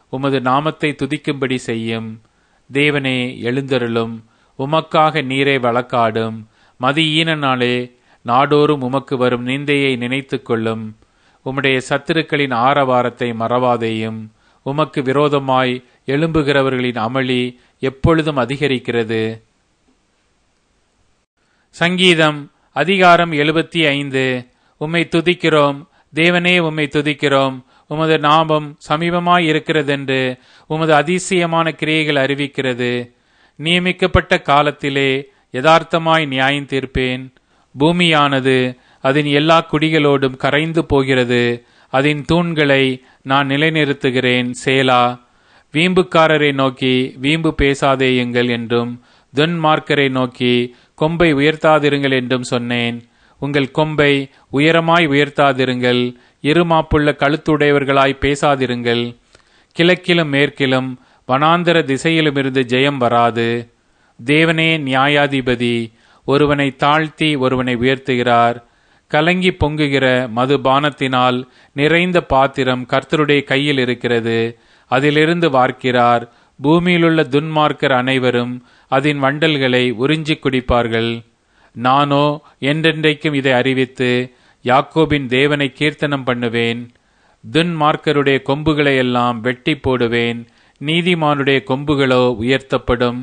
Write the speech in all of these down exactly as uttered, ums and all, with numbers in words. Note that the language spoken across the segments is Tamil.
உமது நாமத்தை துதிக்கும்படி செய்யும். தேவனே எழுந்தருளும், உமக்காக நீரே வழக்காடும். மதியீனனாலே நாடோறும் உமக்கு வரும் நிந்தையை நினைத்து கொள்ளும். உம்முடைய சத்துருக்களின் ஆரவாரத்தை மறவாதேயும். உமக்கு விரோதமாய் எழும்புகிறவர்களின் அமளி எப்பொழுதும் அதிகரிக்கிறது. சங்கீதம் அதிகாரம் எழுபத்தி ஐந்து. உம்மை துதிக்கிறோம் தேவனே, உம்மை துதிக்கிறோம். உமது நாமம் சமீபமாய் இருக்கிறதென்று உமது அதிசயமான கிரியைகள் அறிவிக்கிறது. நியமிக்கப்பட்ட காலத்திலே யதார்த்தமாய் நியாயம் தீர்ப்பேன். பூமியானது அதன் எல்லா குடிகளோடும் கரைந்து போகிறது. அதன் தூண்களை நான் நிலைநிறுத்துகிறேன். சேலா. வீம்புக்காரரை நோக்கி வீம்பு பேசாதேயுங்கள் என்றும், துன்மார்க்கரை நோக்கி கொம்பை உயர்த்தாதிருங்கள் என்றும் சொன்னேன். உங்கள் கொம்பை உயரமாய் உயர்த்தாதிருங்கள், இருமாப்புள்ள கழுத்துடையவர்களாய் பேசாதிருங்கள். கிழக்கிலும் மேற்கிலும் வனாந்தர திசையிலுமிருந்து ஜெயம் வராது. தேவனே நியாயாதிபதி, ஒருவனை தாழ்த்தி ஒருவனை உயர்த்துகிறார். கலங்கி பொங்குகிற மதுபானத்தினால் நிறைந்த பாத்திரம் கர்த்தருடைய கையில் இருக்கிறது, அதிலிருந்து வார்க்கிறார். பூமியிலுள்ள துன்மார்க்கர் அனைவரும் அதன் வண்டல்களை உறிஞ்சி குடிப்பார்கள். நானோ என்றென்றைக்கும் இதை அறிவித்து யாக்கோபின் தேவனை கீர்த்தனம் பண்ணுவேன். துன்மார்க்கருடைய கொம்புகளை எல்லாம் வெட்டி போடுவேன், நீதிமானுடைய கொம்புகளோ உயர்த்தப்படும்.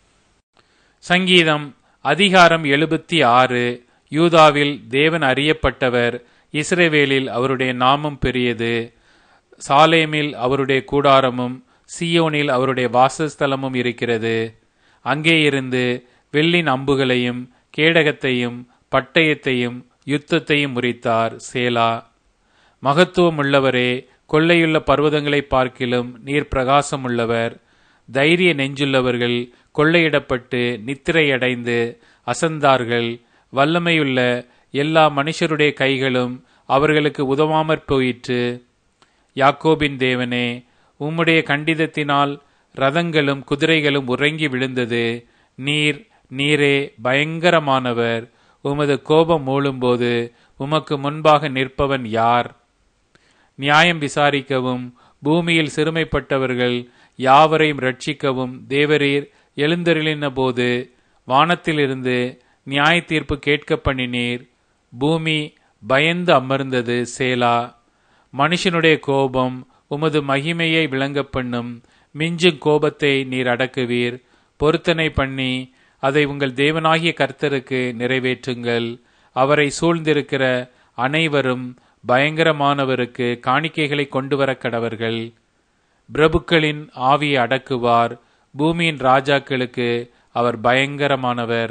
சங்கீதம் அதிகாரம் எழுபத்தி ஆறு. யூதாவில் தேவன் அறியப்பட்டவர், இஸ்ரவேலில் அவருடைய நாமம் பெரியது. சாலேமில் அவருடைய கூடாரமும் சீயோனில் அவருடைய வாசஸ்தலமும் இருக்கிறது. அங்கே இருந்து வெள்ளின் அம்புகளையும் கேடகத்தையும் பட்டயத்தையும் யுத்தத்தையும் முறித்தார். சேலா. மகத்துவம் உள்ளவரே, கொள்ளையுள்ள பர்வதங்களை பார்க்கிலும் நீர் பிரகாசம் உள்ளவர். தைரிய நெஞ்சுள்ளவர்கள் கொள்ளையிடப்பட்டு நித்திரையடைந்து அசந்தார்கள். வல்லமையுள்ள எல்லா மனுஷருடைய கைகளும் அவர்களுக்கு உதவாமற் போயிற்று. யாக்கோபின் தேவனே, உம்முடைய கண்டிதத்தினால் ரதங்களும் குதிரைகளும் உறங்கி விழுந்தது. நீர் நீரே பயங்கரமானவர். உமது கோபம் மூளும்போது உமக்கு முன்பாக நிற்பவன் யார்? நியாயம் விசாரிக்கவும் பூமியில் சிறுமைப்பட்டவர்கள் யாவரையும் ரட்சிக்கவும் தேவரீர் எழுந்தருளின போது வானத்திலிருந்து நியாய தீர்ப்பு கேட்க பண்ணினீர். பூமி பயந்து அமர்ந்தது. சேலா. மனுஷனுடைய கோபம் உமது மகிமையை விளங்க பண்ணும். மிஞ்சும் கோபத்தை நீர் அடக்குவீர். பொருத்தனை பண்ணி அதை உங்கள் தேவனாகிய கர்த்தருக்கு நிறைவேற்றுங்கள். அவரை சூழ்ந்திருக்கிற அனைவரும் பயங்கரமானவருக்கு காணிக்கைகளை கொண்டு வர கடவர்கள். பிரபுக்களின் ஆவியை அடக்குவார். பூமியின் ராஜாக்களுக்கு அவர் பயங்கரமானவர்.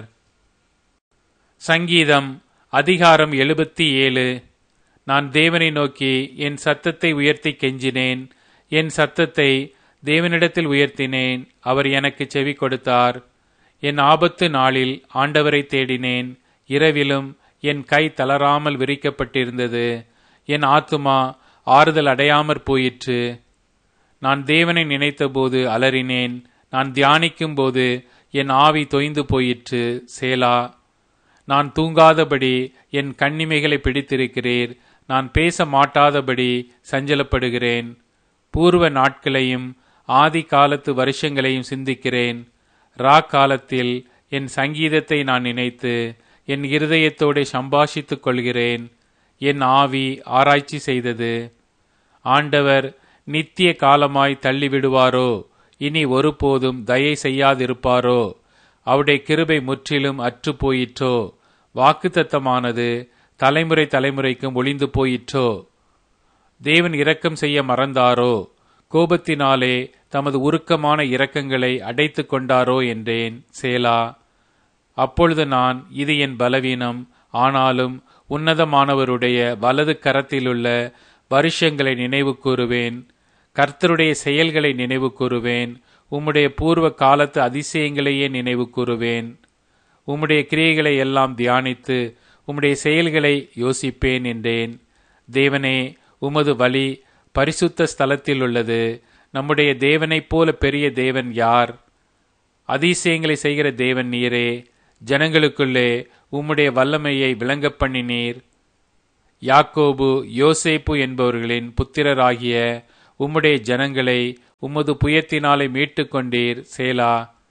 சங்கீதம் அதிகாரம் எழுபத்தி ஏழு. நான் தேவனை நோக்கி என் சத்தத்தை உயர்த்தி கெஞ்சினேன். என் சத்தத்தை தேவனிடத்தில் உயர்த்தினேன். அவர் எனக்கு செவி கொடுத்தார். என் ஆபத்து நாளில் ஆண்டவரை தேடினேன். இரவிலும் என் கை தளராமல் விரிக்கப்பட்டிருந்தது. என் ஆத்துமா ஆறுதல் அடையாமற் போயிற்று. நான் தேவனை நினைத்தபோது அலறினேன். நான் தியானிக்கும் போது என் ஆவி தொய்ந்து போயிற்று. சேலா. நான் தூங்காதபடி என் கண்ணிமைகளை பிடித்திருக்கிறீர். நான் பேச மாட்டாதபடி சஞ்சலப்படுகிறேன். பூர்வ நாட்களையும் ஆதி காலத்து வருஷங்களையும் சிந்திக்கிறேன். ரா காலத்தில் என் சங்கீதத்தை நான் நினைத்து என் இருதயத்தோடு சம்பாஷித்துக் கொள்கிறேன். என் ஆவி ஆராய்ச்சி செய்தது. ஆண்டவர் நித்திய காலமாய் தள்ளிவிடுவாரோ? இனி ஒருபோதும் தயை செய்யாதிருப்பாரோ? அவருடைய கிருபை முற்றிலும் அற்று போயிற்றோ? வாக்குத்தத்தமானது தலைமுறை தலைமுறைக்கும் ஒளிந்து போயிற்றோ? தேவன் இரக்கம் செய்ய மறந்தாரோ? கோபத்தினாலே தமது உருக்கமான இரக்கங்களை அடைத்து கொண்டாரோ என்றேன். சேலா. அப்பொழுது நான், இது என் பலவீனம், ஆனாலும் உன்னதமானவருடைய வலது கரத்திலுள்ள வருஷங்களை நினைவு கூறுவேன். கர்த்தருடைய செயல்களை நினைவு கூறுவேன். உம்முடைய பூர்வ காலத்து அதிசயங்களையே நினைவு கூறுவேன். உம்முடைய கிரியைகளை எல்லாம் தியானித்து உம்முடைய செயல்களை யோசிப்பேன் என்றேன். தேவனே, உமது வழி பரிசுத்த ஸ்தலத்தில் உள்ளது. நம்முடைய தேவனைப் போல பெரிய தேவன் யார்? அதிசயங்களை செய்கிற தேவன் நீரே. ஜனங்களுக்குள்ளே உம்முடைய வல்லமையை விளங்க பண்ணினீர். யாக்கோபு யோசேப்பு என்பவர்களின் புத்திரராகிய உம்முடைய ஜனங்களை உமது புயத்தினாலே மீட்டு கொண்டீர். சேலா.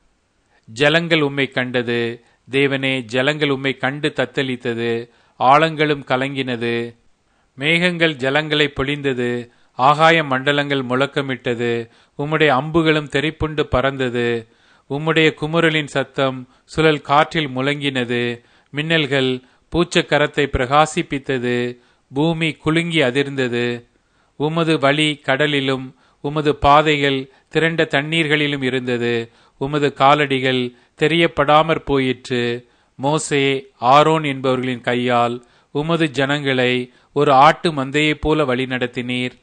ஜலங்கள் உம்மை கண்டது. தேவனே, ஜலங்கள் உம்மை கண்டு தத்தளித்தது. ஆழங்களும் கலங்கினது. மேகங்கள் ஜலங்களை பொழிந்தது. ஆகாய மண்டலங்கள் முழக்கமிட்டது. உம்முடைய அம்புகளும் தெரிப்புண்டு பறந்தது. உம்முடைய குமுறலின் சத்தம் சுழல் காற்றில் முழங்கினது. மின்னல்கள் பூச்சக்கரத்தை பிரகாசிப்பித்தது. பூமி குலுங்கி அதிர்ந்தது. உமது வழி கடலிலும் உமது பாதைகள் திரண்ட தண்ணீர்களிலும் இருந்தது. உமது காலடிகள் தெரியப்படாமற் போயிற்று. மோசே, ஆரோன் என்பவர்களின் கையால் உமது ஜனங்களை ஒரு ஆட்டு மந்தையைப் போல வழிநடத்தினீர்.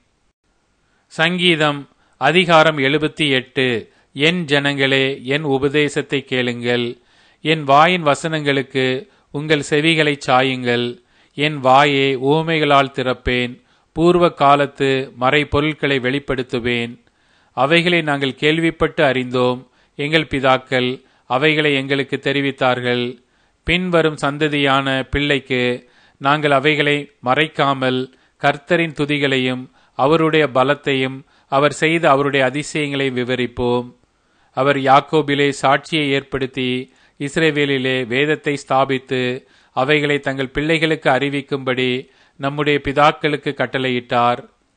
சங்கீதம் அதிகாரம் எழுபத்தி எட்டு. என் ஜனங்களே, என் உபதேசத்தை கேளுங்கள். என் வாயின் வசனங்களுக்கு உங்கள் செவிகளை சாயுங்கள். என் வாயை ஊமைகளால் திறப்பேன். பூர்வ காலத்து மறை பொருட்களை வெளிப்படுத்துவேன். அவைகளை நாங்கள் கேள்விப்பட்டு அறிந்தோம். எங்கள் பிதாக்கள் அவைகளை எங்களுக்கு தெரிவித்தார்கள். பின்வரும் சந்ததியான பிள்ளைக்கு நாங்கள் அவைகளை மறைக்காமல் கர்த்தரின் துதிகளையும் அவருடைய பலத்தையும் அவர் செய்த அவருடைய அதிசயங்களை விவரிப்போம். அவர் யாக்கோபிலே சாட்சியை ஏற்படுத்தி இஸ்ரவேலிலே வேதத்தை ஸ்தாபித்து அவைகளை தங்கள் பிள்ளைகளுக்கு அறிவிக்கும்படி நம்முடைய பிதாக்களுக்கு கட்டளையிட்டார்.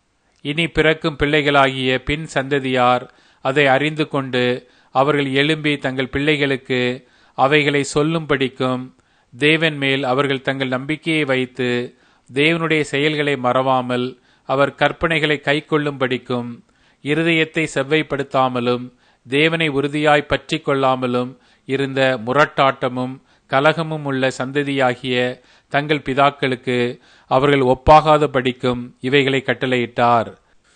இனி பிறக்கும் பிள்ளைகளாகிய பின் சந்ததியார் அதை அறிந்து கொண்டு அவர்கள் எழும்பி தங்கள் பிள்ளைகளுக்கு அவைகளை சொல்லும்படிக்கும் தேவன் மேல் அவர்கள் தங்கள் நம்பிக்கையை வைத்து தேவனுடைய செயல்களை மறவாமல் அவர் கற்பனைகளை கை கொள்ளும்படிக்கும் இருதயத்தை செவ்வைப்படுத்தாமலும் தேவனை உறுதியாய் பற்றி கொள்ளாமலும் இருந்த முரட்டாட்டமும் கலகமும் உள்ள சந்ததியாகிய தங்கள் பிதாக்களுக்கு அவர்கள் ஒப்பாகாத படிக்கும் இவைகளை கட்டளையிட்டார்.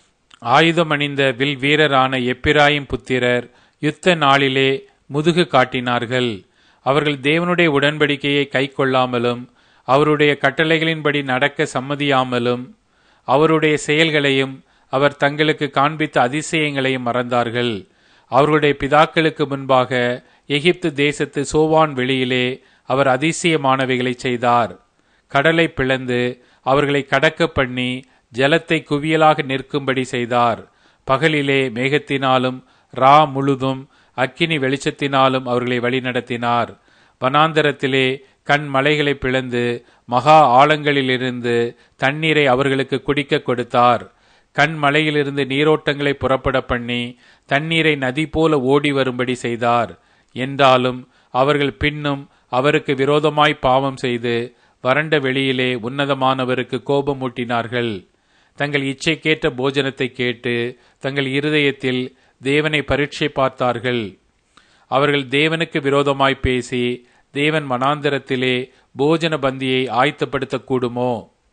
ஆயுதம் அணிந்த வில் வீரரான எப்பிராயிம் புத்திரர் யுத்த நாளிலே முதுகு காட்டினார்கள். அவர்கள் தேவனுடைய உடன்படிக்கையை கை கொள்ளாமலும் அவருடைய கட்டளைகளின்படி நடக்க சம்மதியாமலும் அவருடைய செயல்களையும் அவர் தங்களுக்கு காண்பித்த அதிசயங்களையும் மறந்தார்கள். அவருடைய பிதாக்களுக்கு முன்பாக எகிப்து தேசத்து சோவான் வெளியிலே அவர் அதிசயமானவைகளை செய்தார். கடலை பிளந்து அவர்களை கடக்க பண்ணி ஜலத்தை குவியலாக நிற்கும்படி செய்தார். பகலிலே மேகத்தினாலும் ரா முழுதும் அக்கினி வெளிச்சத்தினாலும் அவர்களை வழிநடத்தினார். வனாந்தரத்திலே கண் மலைகளை பிளந்து மகா ஆழங்களிலிருந்து தண்ணீரை அவர்களுக்கு குடிக்க கொடுத்தார். கண் மலையிலிருந்து நீரோட்டங்களை புறப்பட பண்ணி தண்ணீரை நதி போல ஓடி வரும்படி செய்தார். என்றாலும் அவர்கள் பின்னும் அவருக்கு விரோதமாய் பாவம் செய்து வறண்ட வெளியிலே உன்னதமானவருக்கு கோபம் ஊட்டினார்கள். தங்கள் இச்சைக்கேற்ற போஜனத்தை கேட்டு தங்கள் இருதயத்தில் தேவனை பரீட்சை பார்த்தார்கள். அவர்கள் தேவனுக்கு விரோதமாய் பேசி தேவன் வனாந்தரத்திலே போஜன பந்தியை ஆயத்தப்படுத்தக்கூடுமோ?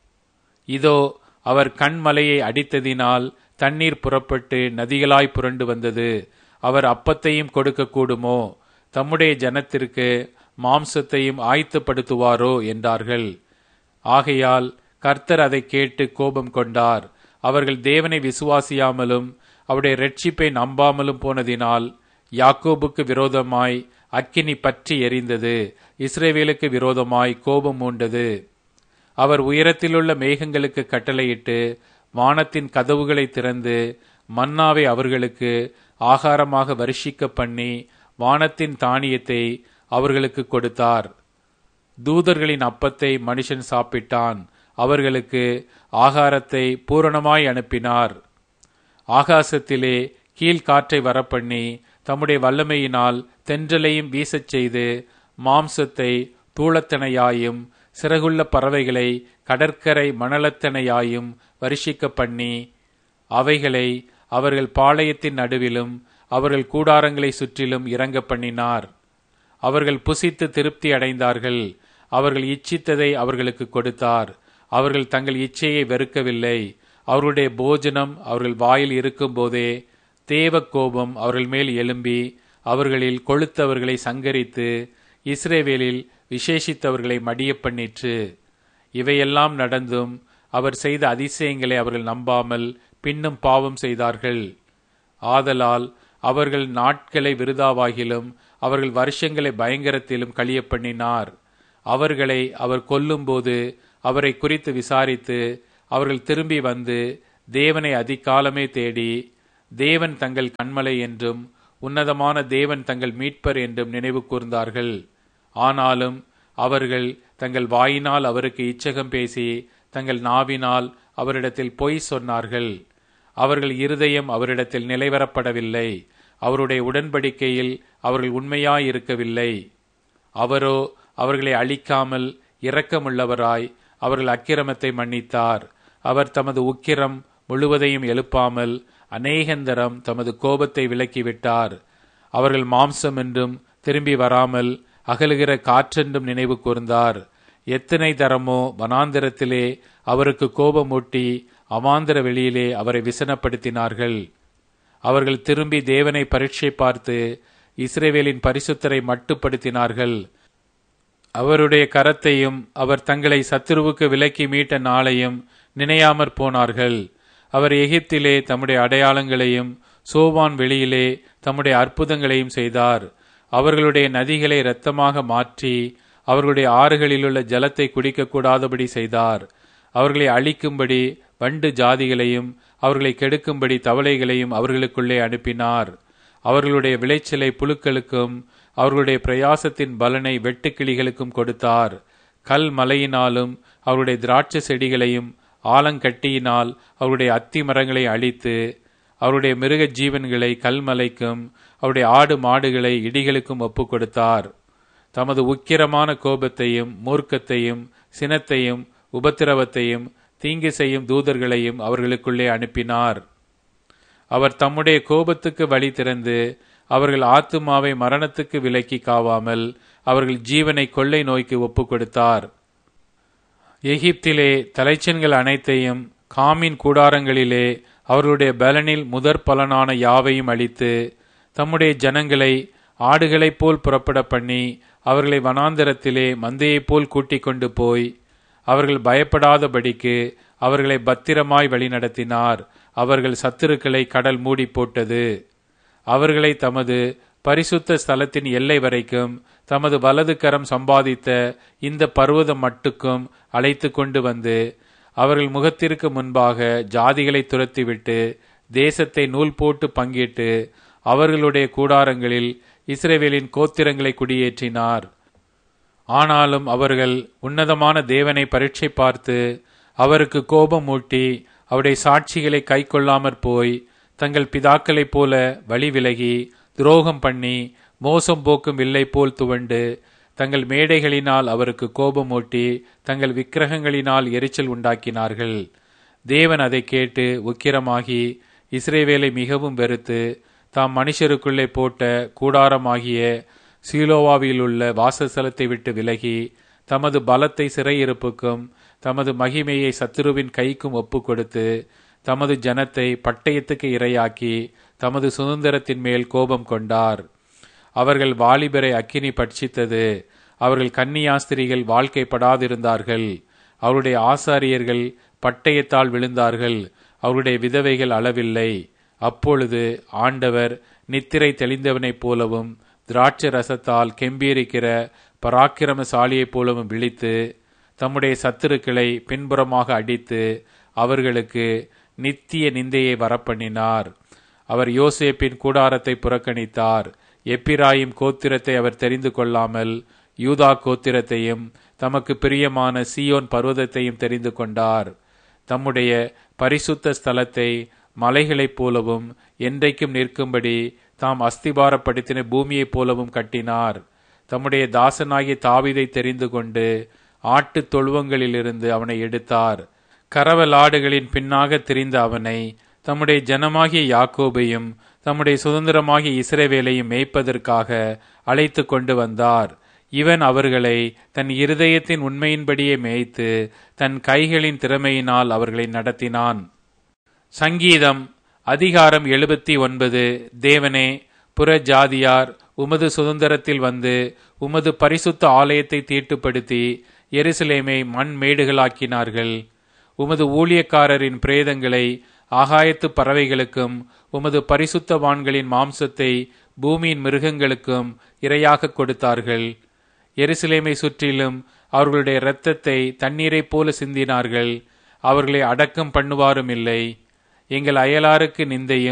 இதோ, அவர் கண்மலையை அடித்ததினால் தண்ணீர் புறப்பட்டு நதிகளாய் புரண்டு வந்தது. அவர் அப்பத்தையும் கொடுக்க கூடுமோ? தம்முடைய ஜனத்திற்கு மாம்சத்தையும் ஆயத்தப்படுத்துவாரோ என்றார்கள். ஆகையால் கர்த்தர் அதை கேட்டு கோபம் கொண்டார். அவர்கள் தேவனை விசுவாசியாமலும் அவருடைய இரட்சிப்பை நம்பாமலும் போனதினால் யாக்கோபுக்கு விரோதமாய் அக்கினி பற்றி எரிந்தது. இஸ்ரவேலுக்கு விரோதமாய் கோபம் மூண்டது. அவர் உயரத்திலுள்ள மேகங்களுக்கு கட்டளையிட்டு வானத்தின் கதவுகளை திறந்து மன்னாவை அவர்களுக்கு ஆகாரமாக வருஷிக்க பண்ணி வானத்தின் தானியத்தை அவர்களுக்கு கொடுத்தார். தூதர்களின் அப்பத்தை மனுஷன் சாப்பிட்டான். அவர்களுக்கு ஆகாரத்தை பூரணமாய் அனுப்பினார். ஆகாசத்திலே கீழ்காற்றை வரப்பண்ணி தம்முடைய வல்லமையினால் தென்றலையும் வீசச் செய்து மாம்சத்தை தூளத்தனையாயும் சிறகுள்ள பறவைகளை கடற்கரை மணலத்தனையாயும் வருஷிக்க பண்ணி அவைகளை அவர்கள் பாளையத்தின் நடுவிலும் அவர்கள் கூடாரங்களை சுற்றிலும் இறங்க பண்ணினார். அவர்கள் புசித்து திருப்தி அடைந்தார்கள். அவர்கள் இச்சித்ததை அவர்களுக்கு கொடுத்தார். அவர்கள் தங்கள் இச்சையை வெறுக்கவில்லை. அவருடைய போஜனம் அவர்கள் வாயில் இருக்கும் போதே தேவ கோபம் அவர்கள் மேல் எழும்பி அவர்களில் கொழுத்தவர்களை சங்கரித்து இஸ்ரவேலில் விசேஷித்தவர்களை மடிய பண்ணிற்று. இவையெல்லாம் நடந்தும் அவர் செய்த அதிசயங்களை அவர்கள் நம்பாமல் பின்னும் பாவம் செய்தார்கள். ஆதலால் அவர்கள் நாட்களை விருதாவாகிலும் அவர்கள் வருஷங்களை பயங்கரத்திலும் கழிய பண்ணினார். அவர்களை அவர் கொல்லும்போது அவரை குறித்து விசாரித்து அவர்கள் திரும்பி வந்து தேவனை அதிகாலமே தேடி தேவன் தங்கள் கன்மலை என்றும் உன்னதமான தேவன் தங்கள் மீட்பர் என்றும் நினைவு கூர்ந்தார்கள். ஆனாலும் அவர்கள் தங்கள் வாயினால் அவருக்கு இச்சகம் பேசி தங்கள் நாவினால் அவரிடத்தில் பொய் சொன்னார்கள். அவர்கள் இருதயம் அவரிடத்தில் நிலைவரப்படவில்லை. அவருடைய உடன்படிக்கையில் அவர்கள் உண்மையாயிருக்கவில்லை. அவரோ அவர்களை அழிக்காமல் இரக்கமுள்ளவராய் அவர்கள் அக்கிரமத்தை மன்னித்தார். அவர் தமது உக்கிரம் முழுவதையும் எழுப்பாமல் அநேகந்தரம் தமது கோபத்தை விலக்கிவிட்டார். அவர்கள் மாம்சம் என்றும் திரும்பி வராமல் அகலுகிற காற்றென்றும் நினைவு கூர்ந்தார். எத்தனை தரமோ வனாந்திரத்திலே அவருக்கு கோபமூட்டி அவாந்திர வெளியிலே அவரை விசனப்படுத்தினார்கள். அவர்கள் திரும்பி தேவனை பரீட்சை பார்த்து இஸ்ரவேலின் பரிசுத்தரை மட்டுப்படுத்தினார்கள். அவருடைய கரத்தையும் அவர் தங்களை சத்துருவுக்கு விலக்கி மீட்ட நாளையும் நினையாமற் போனார்கள். அவர் எகிப்திலே தம்முடைய அடையாளங்களையும் சோவான் வெளியிலே தம்முடைய அற்புதங்களையும் செய்தார். அவர்களுடைய நதிகளை இரத்தமாக மாற்றி அவர்களுடைய ஆறுகளிலுள்ள ஜலத்தை குடிக்கக்கூடாதபடி செய்தார். அவர்களை அழிக்கும்படி வண்டு ஜாதிகளையும் அவர்களை கெடுக்கும்படி தவளைகளையும் அவர்களுக்குள்ளே அனுப்பினார். அவர்களுடைய விளைச்சலை புழுக்களுக்கும் அவர்களுடைய பிரயாசத்தின் பலனை வெட்டுக்கிளிகளுக்கும் கொடுத்தார். கல் மலையினாலும் அவருடைய திராட்சை செடிகளையும் ஆலங்கட்டியினால் அவருடைய அத்தி மரங்களை அழித்து அவருடைய மிருக ஜீவன்களை கல்மலைக்கும் அவருடைய ஆடு மாடுகளை இடிகளுக்கும் ஒப்பு கொடுத்தார். தமது உக்கிரமான கோபத்தையும் மூர்க்கத்தையும் சினத்தையும் உபத்திரவத்தையும் தீங்கு செய்யும் தூதர்களையும் அவர்களுக்குள்ளே அனுப்பினார். அவர் தம்முடைய கோபத்துக்கு வழி திறந்து அவர்கள் ஆத்துமாவை மரணத்துக்கு விலக்கி காவாமல் அவர்கள் ஜீவனை கொள்ளை நோய்க்கு ஒப்பு கொடுத்தார். எகிப்திலே தலைச்சன்கள் அனைத்தையும் காமின் கூடாரங்களிலே அவர்களுடைய பலனில் முதற் பலனான யாவையும் அளித்து தம்முடைய ஜனங்களை ஆடுகளைப் போல் புறப்பட பண்ணி அவர்களை வனாந்தரத்திலே மந்தையைப் போல் கூட்டிக் கொண்டு போய் அவர்கள் பயப்படாதபடிக்கு அவர்களை பத்திரமாய் வழிநடத்தினார். அவர்கள் சத்துருக்களை கடல் மூடி போட்டது. அவர்களை தமது பரிசுத்த ஸ்தலத்தின் எல்லை வரைக்கும் தமது வலது கரம் சம்பாதித்த இந்த பர்வதம் மட்டுக்கும் அழைத்து கொண்டு வந்து அவர்கள் முகத்திற்கு முன்பாக ஜாதிகளை துரத்திவிட்டு தேசத்தை நூல் போட்டு பங்கிட்டு அவர்களுடைய கூடாரங்களில் இஸ்ரவேலின் கோத்திரங்களை குடியேற்றினார். ஆனாலும் அவர்கள் உன்னதமான தேவனை பரீட்சை பார்த்து அவருக்கு கோபம் மூட்டி அவருடைய சாட்சிகளை கை கொள்ளாமற் போய் தங்கள் பிதாக்களைப் போல வழி விலகி துரோகம் பண்ணி மோசம் போக்கும் வில்லை போல் துவண்டு தங்கள் மேடைகளினால் அவருக்கு கோபமூட்டி தங்கள் விக்கிரகங்களினால் எரிச்சல் உண்டாக்கினார்கள். தேவன் அதை கேட்டு உக்கிரமாகி இஸ்ரவேலை மிகவும் வெறுத்து தாம் மனுஷருக்குள்ளே போட்ட கூடாரமாகிய சீலோவாவிலுள்ள வாசஸ்தலத்தை விட்டு விலகி தமது பலத்தை சிறையிருப்புக்கும் தமது மகிமையை சத்துருவின் கைக்கும் ஒப்பு கொடுத்து தமது ஜனத்தை பட்டயத்துக்கு இரையாக்கி தமது சுதந்திரத்தின் மேல் கோபம் கொண்டார். அவர்கள் வாலிபரை அக்கினி பட்சித்தது. அவர்கள் கன்னியாஸ்திரிகள் வாழ்க்கைப்படாதிருந்தார்கள். அவருடைய ஆசாரியர்கள் பட்டயத்தால் விழுந்தார்கள். அவருடைய விதவைகள் அளவில்லை. அப்பொழுது ஆண்டவர் நித்திரை தெளிந்தவனைப் போலவும் திராட்சை ரசத்தால் கெம்பீரிக்கிற பராக்கிரமசாலியைப் போலவும் விழித்து தம்முடைய சத்துருக்களை பின்புறமாக அடித்து அவர்களுக்கு நித்திய நிந்தையை வரப்பண்ணினார். அவர் யோசேப்பின் கூடாரத்தை புறக்கணித்தார். எப்பிராயிம் கோத்திரத்தை அவர் தெரிந்து கொள்ளாமல் யூதா கோத்திரத்தையும் தமக்கு பிரியமான சீயோன் பர்வதத்தையும் தெரிந்து கொண்டார். தம்முடைய பரிசுத்த ஸ்தலத்தை மலைகளைப் போலவும் என்றைக்கும் நிற்கும்படி தாம் அஸ்திபாரப்படுத்தின பூமியைப் போலவும் கட்டினார். தம்முடைய தாசனாகிய தாவீதை தெரிந்து கொண்டு ஆட்டு தொழுவங்களிலிருந்து அவனை எடுத்தார். கரவலாடுகளின் பின்னாக திரிந்த அவனை தம்முடைய ஜனமாகிய யாக்கோபையும் தம்முடைய சுதந்திரமாகிய இஸ்ரவேலையும் மேய்ப்பதற்காக அழைத்து கொண்டு வந்தார். இவன் அவர்களை தன் இருதயத்தின் உண்மையின்படியே மேய்த்து தன் கைகளின் திறமையினால் அவர்களை நடத்தினான். சங்கீதம் அதிகாரம் எழுபத்தி ஒன்பது. தேவனே, புற ஜாதியார் உமது சுதந்திரத்தில் வந்து உமது பரிசுத்த ஆலயத்தை தீட்டுப்படுத்தி எருசலேமை மண் மேடுகளாக்கினார்கள். உமது ஊழியக்காரரின் பிரேதங்களை ஆகாயத்து பறவைகளுக்கும் உமது பரிசுத்தவான்களின் மாம்சத்தை பூமியின் மிருகங்களுக்கும் இரையாக கொடுத்தார்கள். எருசலேமை சுற்றிலும் அவர்களுடைய இரத்தத்தை தண்ணீரைப் போல சிந்தினார்கள். அவர்களை அடக்கம் பண்ணுவாரும் இல்லை. எங்கள் அயலாருக்கு நிந்தையும்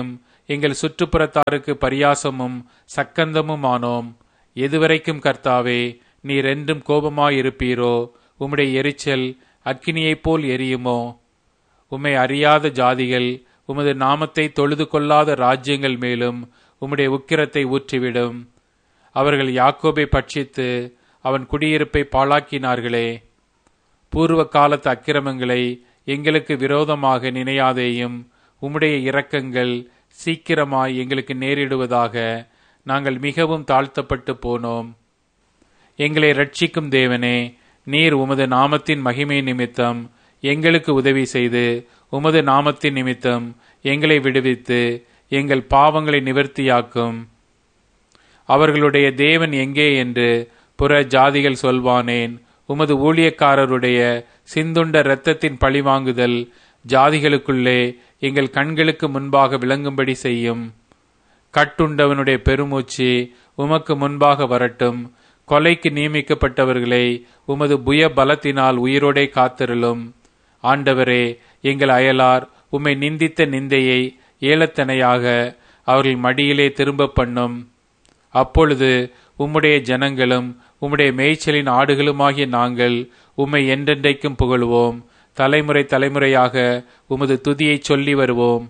எங்கள் சுற்றுப்புறத்தாருக்கு பரியாசமும் சக்கந்தமும் ஆனோம். எதுவரைக்கும் கர்த்தாவே நீர் என்றும் கோபமாயிருப்பீரோ? உம்முடைய எரிச்சல் அக்கினியைப் போல் எரியுமோ? உம்மை அறியாத ஜாதிகள் உமது நாமத்தை தொழுது கொள்ளாத ராஜ்யங்கள் மேலும் உம்முடைய உக்கிரத்தை ஊற்றிவிடும். அவர்கள் யாக்கோபை பட்சித்து அவன் குடியிருப்பை பாழாக்கினார்களே. பூர்வ காலத்து அக்கிரமங்களை எங்களுக்கு விரோதமாக நினையாதேயும். உம்முடைய இரக்கங்கள் சீக்கிரமாய் எங்களுக்கு நேரிடுவதாக. நாங்கள் மிகவும் தாழ்த்தப்பட்டு போனோம். எங்களை ரட்சிக்கும் தேவனே, நீர் உமது நாமத்தின் மகிமை நிமித்தம் எங்களுக்கு உதவி செய்து உமது நாமத்தின் நிமித்தம் எங்களை விடுவித்து எங்கள் பாவங்களை நிவர்த்தியாக்கும். அவர்களுடைய தேவன் எங்கே என்று புற ஜாதிகள் சொல்வானேன். உமது ஊழியக்காரருடைய சிந்துண்ட இரத்தத்தின் பழிவாங்குதல் ஜாதிகளுக்குள்ளே எங்கள் கண்களுக்கு முன்பாக விளங்கும்படி செய்யும். கட்டுண்டவனுடைய பெருமூச்சு உமக்கு முன்பாக வரட்டும். கொலைக்கு நியமிக்கப்பட்டவர்களை உமது புய பலத்தினால் உயிரோடே காத்திருளும். ஆண்டவரே, எங்கள் அயலார் உம்மை நிந்தித்த நிந்தையை ஏலத்தனையாக அவர்கள் மடியிலே திரும்ப பண்ணும். அப்பொழுது உம்முடைய ஜனங்களும் உம்முடைய மேய்ச்சலின் ஆடுகளுமாகிய நாங்கள் உம்மை என்றென்றைக்கும் புகழுவோம். தலைமுறை தலைமுறையாக உமது துதியை சொல்லி வருவோம்.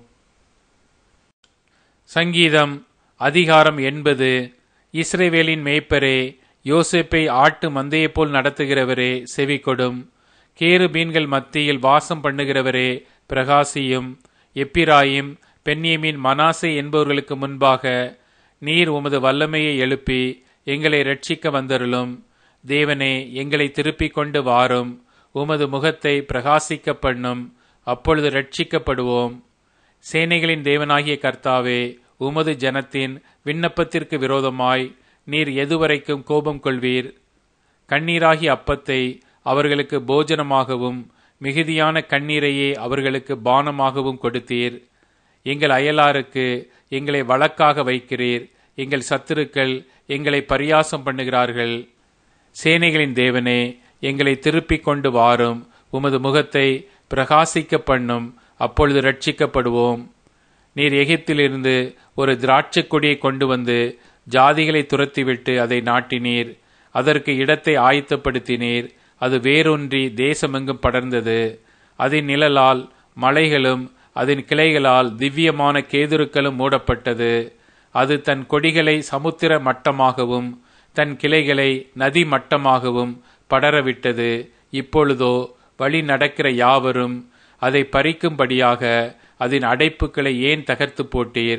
சங்கீதம் அதிகாரம் எண்பது. இஸ்ரவேலின் மேய்ப்பரே, யோசேப்பை ஆட்டு மந்தையைப் போல் நடத்துகிறவரே, செவி கொடும். கேருபீன்கள் மத்தியில் வாசம் பண்ணுகிறவரே, பிரகாசியும். எப்பிராயிம், பென்யமீன், மனாசே என்பவர்களுக்கு முன்பாக நீர் உமது வல்லமையை எழுப்பி எங்களை ரட்சிக்க வந்தருளும். தேவனே, எங்களை திருப்பிக் கொண்டு வாரும். உமது முகத்தை பிரகாசிக்க பண்ணும். அப்பொழுது ரட்சிக்கப்படுவோம். சேனைகளின் தேவனாகிய கர்த்தாவே, உமது ஜனத்தின் விண்ணப்பத்திற்கு விரோதமாய் நீர் எதுவரைக்கும் கோபம் கொள்வீர்? கண்ணீராகிய அப்பத்தை அவர்களுக்கு போஜனமாகவும் மிகுதியான கண்ணீரையே அவர்களுக்கு பானமாகவும் கொடுத்தீர். எங்கள் அயலாருக்கு எங்களை வழக்காக வைக்கிறீர். எங்கள் சத்துருக்கள் எங்களை பரியாசம் பண்ணுகிறார்கள். சேனைகளின் தேவனே, எங்களை திருப்பிக் கொண்டு வாரும். உமது முகத்தை பிரகாசிக்க பண்ணும். அப்பொழுது ரட்சிக்கப்படுவோம். நீர் எகிப்திலிருந்து ஒரு திராட்சை கொடியை கொண்டு வந்து ஜாதிகளை துரத்திவிட்டு அதை நாட்டினீர். அதற்கு இடத்தை ஆயத்தப்படுத்தினீர். அது வேரூன்றி தேசமெங்கும் படர்ந்தது. அதன் நிழலால் மலைகளும் அதன் கிளைகளால் திவ்யமான கேதுருக்களும் மூடப்பட்டது. அது தன் கொடிகளை சமுத்திர மட்டமாகவும் தன் கிளைகளை நதி மட்டமாகவும் படரவிட்டது. இப்பொழுதோ வழி நடக்கிற யாவரும் அதை பறிக்கும்படியாக அதன் அடைப்புகளை ஏன் தகர்த்து போட்டீர்?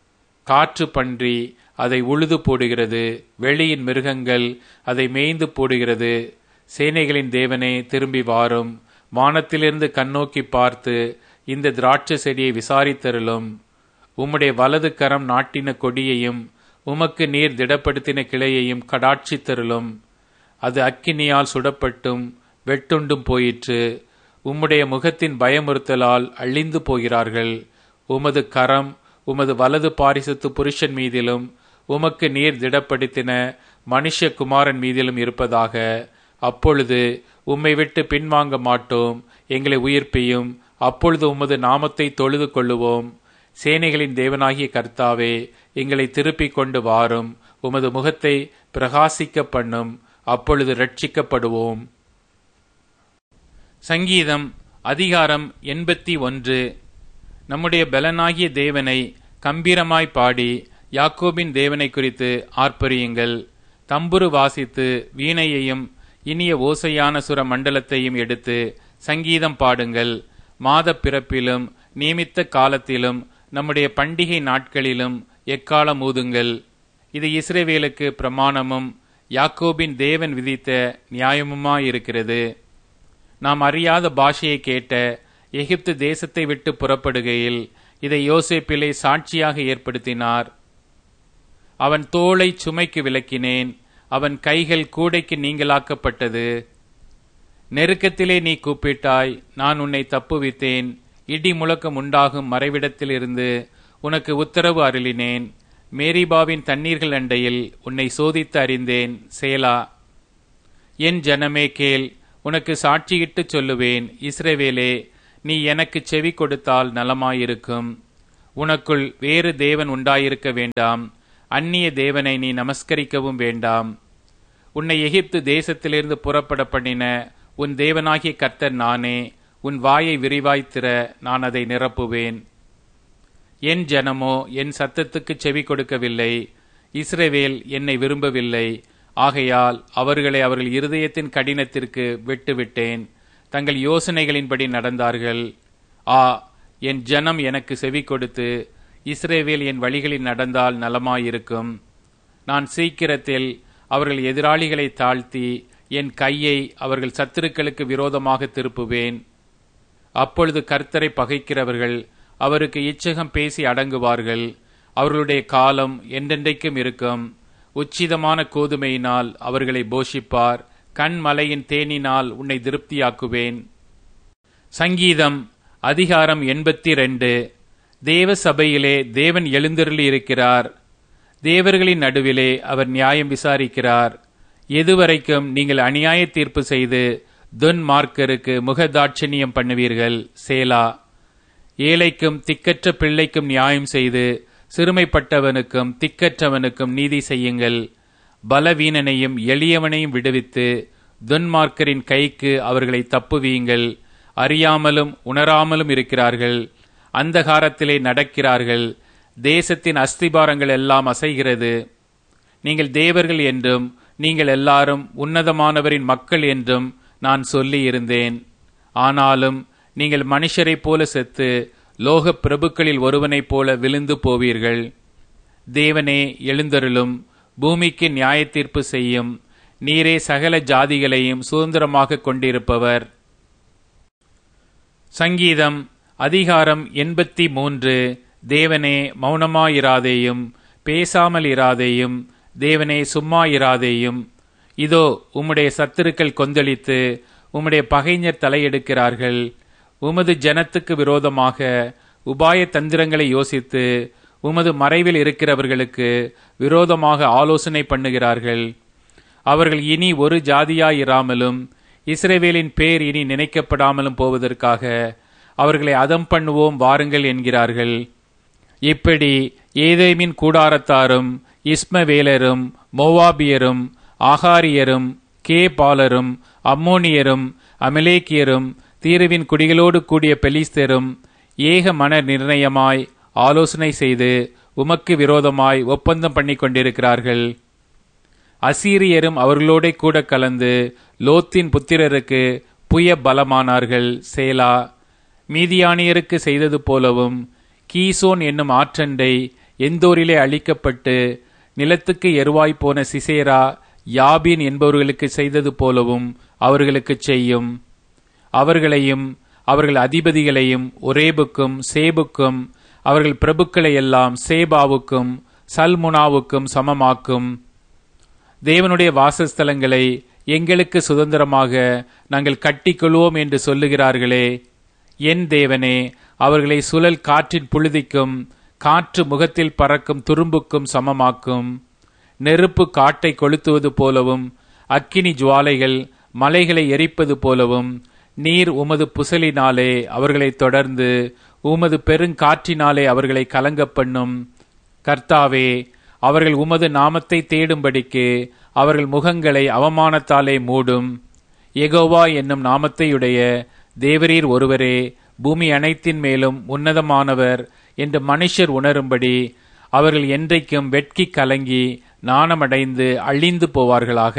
காற்று பன்றி அதை உழுது போடுகிறது. வெளியின் மிருகங்கள் அதை மேய்ந்து போடுகிறது. சேனைகளின் தேவனே, திரும்பி வாரும். வானத்திலிருந்து கண்ணோக்கி பார்த்து இந்த திராட்சை செடியை விசாரித்தருளும். உம்முடைய வலது கரம் நாட்டின கொடியையும் உமக்கு நீர் திடப்படுத்தின கிளையையும் கடாட்சித்தருளும். அது அக்கினியால் சுடப்பட்டும் வெட்டுண்டும் போயிற்று. உம்முடைய முகத்தின் பயமுறுத்தலால் அழிந்து போகிறார்கள். உமது கரம் உமது வலது பாரிசத்து புருஷன் மீதிலும் உமக்கு நீர் திடப்படுத்தின மனுஷகுமாரன் மீதிலும் இருப்பதாக. அப்பொழுது உம்மை விட்டு பின்வாங்க மாட்டோம். எங்களை உயிர்ப்பியும். அப்பொழுது உமது நாமத்தை தொழுது கொள்ளுவோம். சேனைகளின் தேவனாகிய கர்த்தாவே, எங்களை திருப்பிக் கொண்டு வாரும். உமது முகத்தை பிரகாசிக்க பண்ணும். அப்பொழுது ரட்சிக்கப்படுவோம். சங்கீதம் அதிகாரம் எண்பத்தி ஒன்று. நம்முடைய பலனாகிய தேவனை கம்பீரமாய் பாடி யாக்கோபின் தேவனை குறித்து ஆர்ப்பரியுங்கள். தம்புரு வாசித்து வீணையையும் இனிய ஓசையான சுர மண்டலத்தையும் எடுத்து சங்கீதம் பாடுங்கள். மாத பிறப்பிலும் நியமித்த காலத்திலும் நம்முடைய பண்டிகை நாட்களிலும் எக்காலம் ஊதுங்கள். இது இஸ்ரவேலுக்கு பிரமாணமும் யாக்கோபின் தேவன் விதித்த நியாயமுமாயிருக்கிறது. நாம் அறியாத பாஷையை கேட்ட எகிப்து தேசத்தை விட்டு புறப்படுகையில் இதை யோசேப்பிலே சாட்சியாக ஏற்படுத்தினார். அவன் தோளை சுமைக்கு விலக்கினேன். அவன் கைகள் கூடைக்கு நீங்களாக்கப்பட்டது. நெருக்கத்திலே நீ கூப்பிட்டாய், நான் உன்னை தப்புவித்தேன். இடி முழக்கம் உண்டாகும் மறைவிடத்திலிருந்து உனக்கு உத்தரவு அருளினேன். மேரிபாவின் தண்ணீர்கள் அண்டையில் உன்னை சோதித்து அறிந்தேன். சேலா. என் ஜனமே கேள், உனக்கு சாட்சியிட்டு சொல்லுவேன். இஸ்ரவேலே, நீ எனக்கு செவி கொடுத்தால் நலமாயிருக்கும். உனக்குள் வேறு தேவன் உண்டாயிருக்க வேண்டாம். அந்நிய தேவனை நீ நமஸ்கரிக்கவும் வேண்டாம். உன்னை எகிப்து தேசத்திலிருந்து புறப்பட பண்ணின உன் தேவனாகிய கர்த்தர் நானே. உன் வாயை விரிவாய்த் திற, நான் அதை நிரப்புவேன். என் ஜனமோ என் சத்தத்துக்கு செவி கொடுக்கவில்லை. இஸ்ரவேல் என்னை விரும்பவில்லை. ஆகையால் அவர்களை அவர்கள் இருதயத்தின் கடினத்திற்கு விட்டுவிட்டேன். தங்கள் யோசனைகளின்படி நடந்தார்கள். ஆ, என் ஜனம் எனக்கு செவி கொடுத்து இஸ்ரவேல் என் வழிகளில் நடந்தால் நலமாயிருக்கும். நான் சீக்கிரத்தில் அவர்கள் எதிராளிகளை தாழ்த்தி என் கையை அவர்கள் சத்துருக்களுக்கு விரோதமாக திருப்புவேன். அப்பொழுது கர்த்தரை பகைக்கிறவர்கள் அவருக்கு இச்சகம் பேசி அடங்குவார்கள். அவர்களுடைய காலம் என்றென்றைக்கும் இருக்கும். உச்சிதமான கோதுமையினால் அவர்களை போஷிப்பார். கண்மலையின் தேனினால் உன்னை திருப்தியாக்குவேன். சங்கீதம் அதிகாரம் எண்பத்தி ரெண்டு. தேவ சபையிலே தேவன் எழுந்தருளி இருக்கிறார். தேவர்களின் நடுவிலே அவர் நியாயம் விசாரிக்கிறார். எதுவரைக்கும் நீங்கள் அநியாய தீர்ப்பு செய்து துன்மார்க்கருக்கு முகதாட்சணியம் பண்ணுவீர்கள்? சேலா. ஏழைக்கும் திக்கற்ற பிள்ளைக்கும் நியாயம் செய்து சிறுமைப்பட்டவனுக்கும் திக்கற்றவனுக்கும் நீதி செய்யுங்கள். பலவீனனையும் எளியவனையும் விடுவித்து துன்மார்க்கரின் கைக்கு அவர்களை தப்புவீங்கள். அறியாமலும் உணராமலும் இருக்கிறார்கள். அந்தகாரத்திலே நடக்கிறார்கள். தேசத்தின் அஸ்திபாரங்கள் எல்லாம் அசைகிறது. நீங்கள் தேவர்கள் என்றும் நீங்கள் எல்லாரும் உன்னதமானவரின் மக்கள் என்றும் நான் சொல்லி இருந்தேன். ஆனாலும் நீங்கள் மனுஷரைப் போல செத்து லோக பிரபுக்களில் ஒருவனைப் போல விழுந்து போவீர்கள். தேவனே எழுந்தருளும். பூமிக்கு நியாய தீர்ப்பு செய்யும். நீரே சகல ஜாதிகளையும் சுதந்திரமாக கொண்டிருப்பவர். சங்கீதம் அதிகாரம் எண்பத்தி மூன்று. தேவனே மௌனமாயிராதேயும், பேசாமல் இராதேயும். தேவனே சும்மாயிராதேயும். இதோ உம்முடைய சத்துருக்கள் கொந்தளித்து உம்முடைய பகைஞர் தலையெடுக்கிறார்கள். உமது ஜனத்துக்கு விரோதமாக உபாய தந்திரங்களை யோசித்து உமது மறைவில் இருக்கிறவர்களுக்கு விரோதமாக ஆலோசனை பண்ணுகிறார்கள். அவர்கள் இனி ஒரு ஜாதியாயிராமலும் இஸ்ரவேலின் பேர் இனி நினைக்கப்படாமலும் போவதற்காக அவர்களை அதம் பண்ணுவோம் வாருங்கள் என்கிறார்கள். இப்படி ஏதேமின் கூடாரத்தாரும் இஸ்மவேலரும் மோவாபியரும் ஆகாரியரும் கேபாலரும் அம்மோனியரும் அமலேக்கியரும் தீருவின் குடிகளோடு கூடிய பெலிஸ்தரும் ஏக மன நிர்ணயமாய் ஆலோசனை செய்து உமக்கு விரோதமாய் ஒப்பந்தம் பண்ணி கொண்டிருக்கிறார்கள். அசீரியரும் அவர்களோட கூட கலந்து லோத்தின் புத்திரருக்கு புய பலமானார்கள். சேலா. மீதியானியருக்கு செய்தது போலவும் கீசோன் என்னும் ஆற்றண்டை எந்தோரிலே அழிக்கப்பட்டு நிலத்துக்கு எருவாய் போன சிசேரா யாபின் என்பவர்களுக்கு செய்தது போலவும் அவர்களுக்கு செய்யும். அவர்களையும் அவர்கள் அதிபதிகளையும் ஒரேபுக்கும் சேபுக்கும் அவர்கள் பிரபுக்களை எல்லாம் சேபாவுக்கும் சல்முனாவுக்கும் சமமாக்கும். தேவனுடைய வாசஸ்தலங்களை எங்களுக்கு சுதந்திரமாக நாங்கள் கட்டிக்கொள்வோம் என்று சொல்லுகிறார்களே. என் தேவனே, அவர்களை சுழல் காற்றின் புழுதிக்கும் காற்று முகத்தில் பறக்கும் துரும்புக்கும் சமமாக்கும். நெருப்பு காட்டை கொளுத்துவது போலவும் அக்கினி ஜுவாலைகள் மலைகளை எரிப்பது போலவும் நீர் உமது புசலினாலே அவர்களை தொடர்ந்து உமது பெருங்காற்றினாலே அவர்களை கலங்க பண்ணும். கர்த்தாவே, அவர்கள் உமது நாமத்தை தேடும்படிக்கு அவர்கள் முகங்களை அவமானத்தாலே மூடும். யெகோவா என்னும் நாமத்தையுடைய தேவரீர் ஒருவரே பூமி அனைத்தின் மேலும் உன்னதமானவர் என்று மனுஷர் உணரும்படி அவர்கள் என்றைக்கும் வெட்கி கலங்கி நாணமடைந்து அழிந்து போவார்களாக.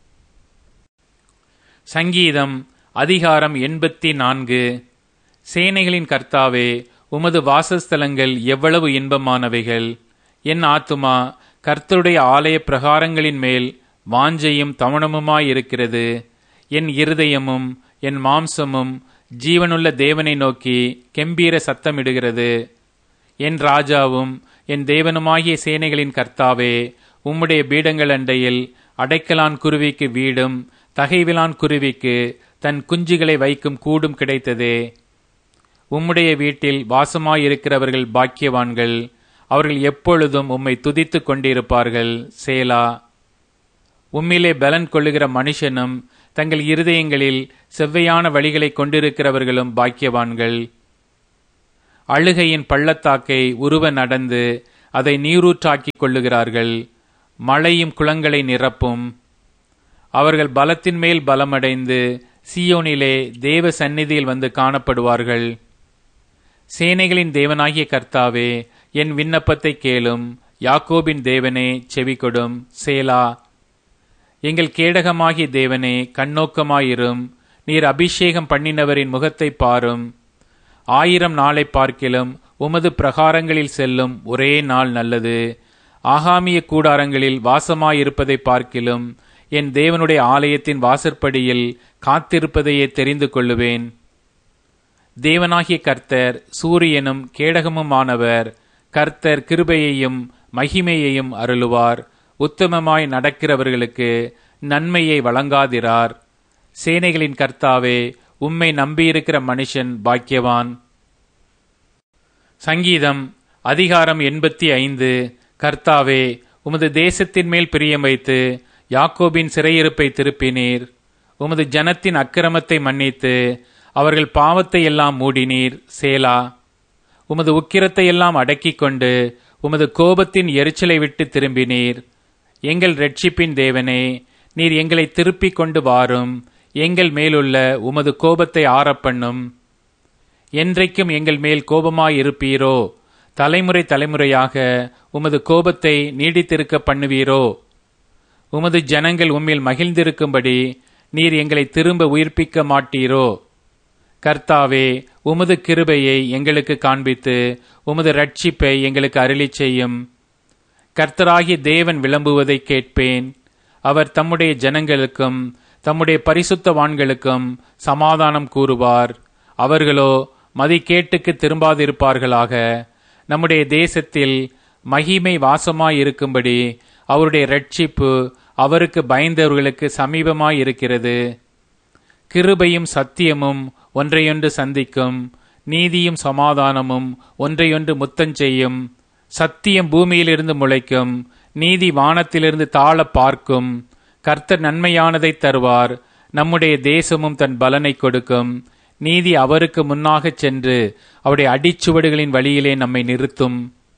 சங்கீதம் அதிகாரம் எண்பத்தி நான்கு. சேனைகளின் கர்த்தாவே, உமது வாசஸ்தலங்கள் எவ்வளவு இன்பமானவைகள்! என் ஆத்துமா கர்த்தருடைய ஆலய பிரகாரங்களின் மேல் வாஞ்சையும் தமனமுமாயிருக்கிறது. என் இருதயமும் என் மாம்சமும் ஜீவனுள்ள தேவனை நோக்கி கெம்பீர சத்தமிடுகிறது. என் ராஜாவும் என் தேவனுமாகிய சேனைகளின் கர்த்தாவே, உம்முடைய பீடங்கள் அண்டையில் அடைக்கலான் குருவிக்கு வீடும் தகைவிலான் குருவிக்கு தன் குஞ்சுகளை வைக்கும் கூடும் கிடைத்ததே. உம்முடைய வீட்டில் வாசமாயிருக்கிறவர்கள் பாக்கியவான்கள். அவர்கள் எப்பொழுதும் உம்மை துதித்துக் கொண்டிருப்பார்கள். சேலா. உம்மிலே பலன் கொள்ளுகிற மனுஷனும் தங்கள் இருதயங்களில் செவ்வையான வழிகளை கொண்டிருக்கிறவர்களும் பாக்கியவான்கள். அழுகையின் பள்ளத்தாக்கை உருவ நடந்து அதை நீரூற்றாக்கிக் கொள்ளுகிறார்கள். மழையும் குளங்களை நிரப்பும். அவர்கள் பலத்தின் மேல் பலமடைந்து சீயோனிலே தேவ சந்நிதியில் வந்து காணப்படுவார்கள். சேனைகளின் தேவனாகிய கர்த்தாவே, என் விண்ணப்பத்தை கேளும். யாக்கோபின் தேவனே, செவிகொடும். சேலா. எங்கள் கேடகமாகிய தேவனே, கண்ணோக்கமாயிரும். நீர் அபிஷேகம் பண்ணினவரின் முகத்தை பாரும். ஆயிரம் நாளை பார்க்கிலும் உமது பிரகாரங்களில் செல்லும் ஒரே நாள் நல்லது. ஆகாமிய கூடாரங்களில் வாசமாயிருப்பதை பார்க்கிலும் என் தேவனுடைய ஆலயத்தின் வாசற்படியில் காத்திருப்பதையே தெரிந்து கொள்ளுவேன். தேவனாகிய கர்த்தர் சூரியனும் கேடகமுமானவர். கர்த்தர் கிருபையையும் மகிமையையும் அருளுவார். உத்தமமாய் நடக்கிறவர்களுக்கு நன்மையை வழங்காதிரார். சேனைகளின் கர்த்தாவே, உம்மை நம்பியிருக்கிற மனுஷன் பாக்கியவான். சங்கீதம் அதிகாரம் எண்பத்தி ஐந்து. கர்த்தாவே, உமது தேசத்தின் மேல் பிரியம் வைத்து யாக்கோபின் சிறையிருப்பை திருப்பினீர். உமது ஜனத்தின் அக்கிரமத்தை மன்னித்து அவர்கள் பாவத்தை எல்லாம் மூடினீர். சேலா. உமது உக்கிரத்தை எல்லாம் அடக்கிக் கொண்டு உமது கோபத்தின் எரிச்சலை விட்டு திரும்பினீர். எங்கள் இரட்சிப்பின் தேவனே, நீர் எங்களை திருப்பிக் கொண்டு வாரும். எங்கள் மேலுள்ள உமது கோபத்தை ஆறப்பண்ணும். என்றைக்கும் எங்கள் மேல் கோபமாயிருப்பீரோ? தலைமுறை தலைமுறையாக உமது கோபத்தை நீடித்திருக்க பண்ணுவீரோ? உமது ஜனங்கள் உம்மில் மகிழ்ந்திருக்கும்படி நீர் எங்களை திரும்ப உயிர்ப்பிக்க மாட்டீரோ? கர்த்தாவே, உமது கிருபையை எங்களுக்கு காண்பித்து உமது இரட்சிப்பை எங்களுக்கு அருளிச் செய்யும். கர்த்தராகிய தேவன் விளம்புவதை கேட்பேன். அவர் தம்முடைய ஜனங்களுக்கும் தம்முடைய பரிசுத்தவான்களுக்கும் சமாதானம் கூறுவார். அவர்களோ மதிகேட்டுக்கு திரும்பாதிருப்பார்களாக. நம்முடைய தேசத்தில் மகிமை வாசமாயிருக்கும்படி அவருடைய இரட்சிப்பு அவருக்கு பயந்தவர்களுக்கு சமீபமாயிருக்கிறது. கிருபையும் சத்தியமும் ஒன்றையொன்று சந்திக்கும். நீதியும் சமாதானமும் ஒன்றையொன்று முத்தஞ்செய்யும். சத்தியம் பூமியிலிருந்து முளைக்கும். நீதி வானத்திலிருந்து தாழ பார்க்கும். கர்த்தர் நன்மையானதை தருவார். நம்முடைய தேசமும் தன் பலனை கொடுக்கும். நீதி அவருக்கு முன்னாகச் சென்று அவருடைய அடிச்சுவடுகளின் வழியிலே நம்மை நிறுத்தும்.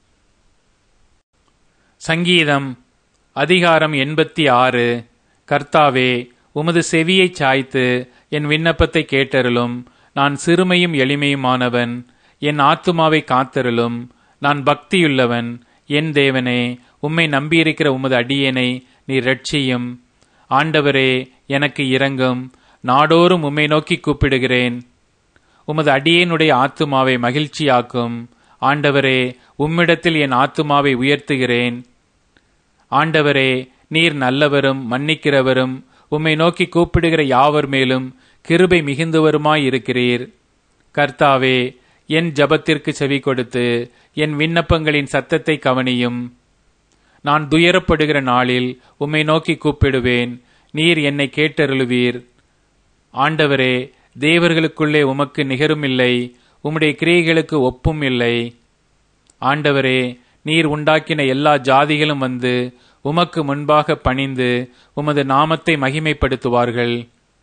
சங்கீதம் அதிகாரம் எண்பத்தி ஆறு. கர்த்தாவே, உமது செவியை சாய்த்து என் விண்ணப்பத்தை கேட்டருளும். நான் சிறுமையும் எளிமையுமானவன். என் ஆத்துமாவை காத்தருளும். நான் பக்தியுள்ளவன். என் தேவனே, உம்மை நம்பியிருக்கிற உமது அடியேனை நீர் இரட்சியும். ஆண்டவரே, எனக்கு இரங்கும். நாடோறும் உம்மை நோக்கி கூப்பிடுகிறேன். உமது அடியேனுடைய ஆத்துமாவை மகிழ்ச்சியாக்கும். ஆண்டவரே, உம்மிடத்தில் என் ஆத்துமாவை உயர்த்துகிறேன். ஆண்டவரே, நீர் நல்லவரும் மன்னிக்கிறவரும், உம்மை நோக்கி கூப்பிடுகிற யாவர் மேலும் கிருபை மிகுந்தவருமாயிருக்கிறீர். கர்த்தாவே, என் ஜபத்திற்கு செவி கொடுத்து என் விண்ணப்பங்களின் சத்தத்தை கவனியும். நான் துயரப்படுகிற நாளில் உம்மை நோக்கி கூப்பிடுவேன். நீர் என்னை கேட்டருளுவீர். ஆண்டவரே, தேவர்களுக்குள்ளே உமக்கு நிகருமில்லை. உம்முடைய கிரியைகளுக்கு ஒப்பும் இல்லை. ஆண்டவரே, நீர் உண்டாக்கின எல்லா ஜாதிகளும் வந்து உமக்கு முன்பாக பணிந்து உமது நாமத்தை மகிமைப்படுத்துவார்கள்.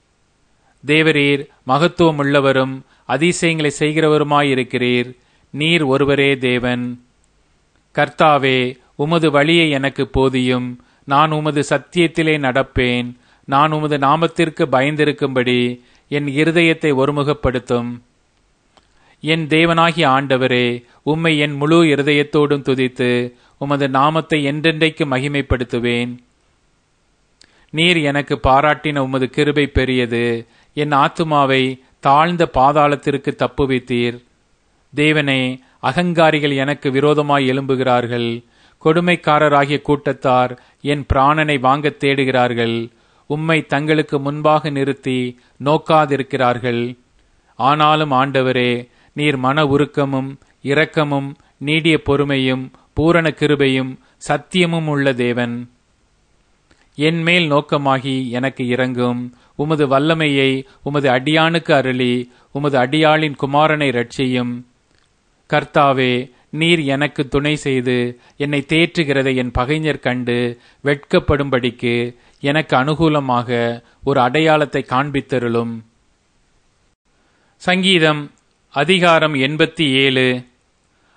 தேவரீர் மகத்துவமுள்ளவரும் அதிசயங்களை செய்கிறவருமாயிருக்கிறீர். நீர் ஒருவரே தேவன். கர்த்தாவே, உமது வழியை எனக்கு போதியும். நான் உமது சத்தியத்திலே நடப்பேன். நான் உமது நாமத்திற்கு பயந்திருக்கும்படி என் இருதயத்தை ஒருமுகப்படுத்தும். என் தேவனாகிய ஆண்டவரே, உம்மை என் முழு இருதயத்தோடும் துதித்து உமது நாமத்தை என்றென்றைக்கு மகிமைப்படுத்துவேன். நீர் எனக்கு பாராட்டின உமது கிருபை பெரியது. என் ஆத்துமாவை தாழ்ந்த பாதாளத்திற்கு தப்புவித்தீர். தேவனே, அகங்காரிகள் எனக்கு விரோதமாய் எழும்புகிறார்கள். கொடுமைக்காரராகிய கூட்டத்தார் என் பிராணனை வாங்கத் தேடுகிறார்கள். உம்மை தங்களுக்கு முன்பாக நிறுத்தி நோக்காதிருக்கிறார்கள். ஆனாலும் ஆண்டவரே, நீர் மன உருக்கமும் இரக்கமும் நீடிய பொறுமையும் பூரண கிருபையும் சத்தியமும் உள்ள தேவன். என் மேல் நோக்கமாகி எனக்கு இரங்கும். உமது வல்லமையை உமது அடியானுக்கு அருளி உமது அடியாளின் குமாரனை இரட்சியும். கர்த்தாவே, நீர் எனக்கு துணை செய்து என்னை தேற்றுகிறதை என் பகைஞர் கண்டு வெட்கப்படும்படிக்கு எனக்கு அனுகூலமாக ஒரு அடையாளத்தை காண்பித்தருளும். சங்கீதம் அதிகாரம் எண்பத்தி ஏழு.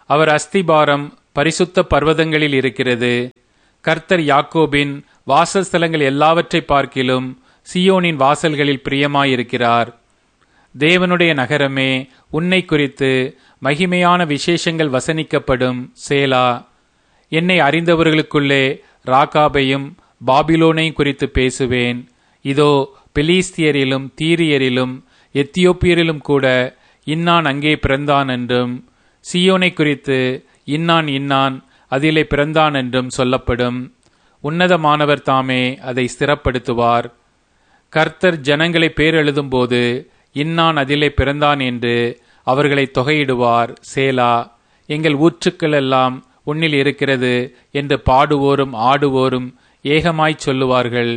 அவர் அஸ்திபாரம் பரிசுத்த பர்வதங்களில் இருக்கிறது. கர்த்தர் யாக்கோபின் வாசஸ்தலங்கள் எல்லாவற்றை பார்க்கிலும் சியோனின் வாசல்களில் பிரியமாயிருக்கிறார். தேவனுடைய நகரமே, உன்னை குறித்து மகிமையான விசேஷங்கள் வசனிக்கப்படும். சேலா. என்னை அறிந்தவர்களுக்குள்ளே ராகாபையும் பாபிலோனையும் குறித்து பேசுவேன். இதோ, பெலிஸ்தியரிலும் தீரியரிலும் எத்தியோப்பியரிலும் கூட இன்னான் அங்கே பிறந்தான் என்றும், சியோனை குறித்து இன்னான் இன்னான் அதிலே பிறந்தான் என்றும் சொல்லப்படும். உன்னதமானவர் தாமே அதை ஸ்திரப்படுத்துவார். கர்த்தர் ஜனங்களை பேரெழுதும் போது இன்னான் அதிலே பிறந்தான் என்று அவர்களை தொகையிடுவார். சேலா. எங்கள் ஊற்றுக்கள் எல்லாம் உன்னில் இருக்கிறது என்று பாடுவோரும் ஆடுவோரும் ஏகமாய்ச் சொல்லுவார்கள்.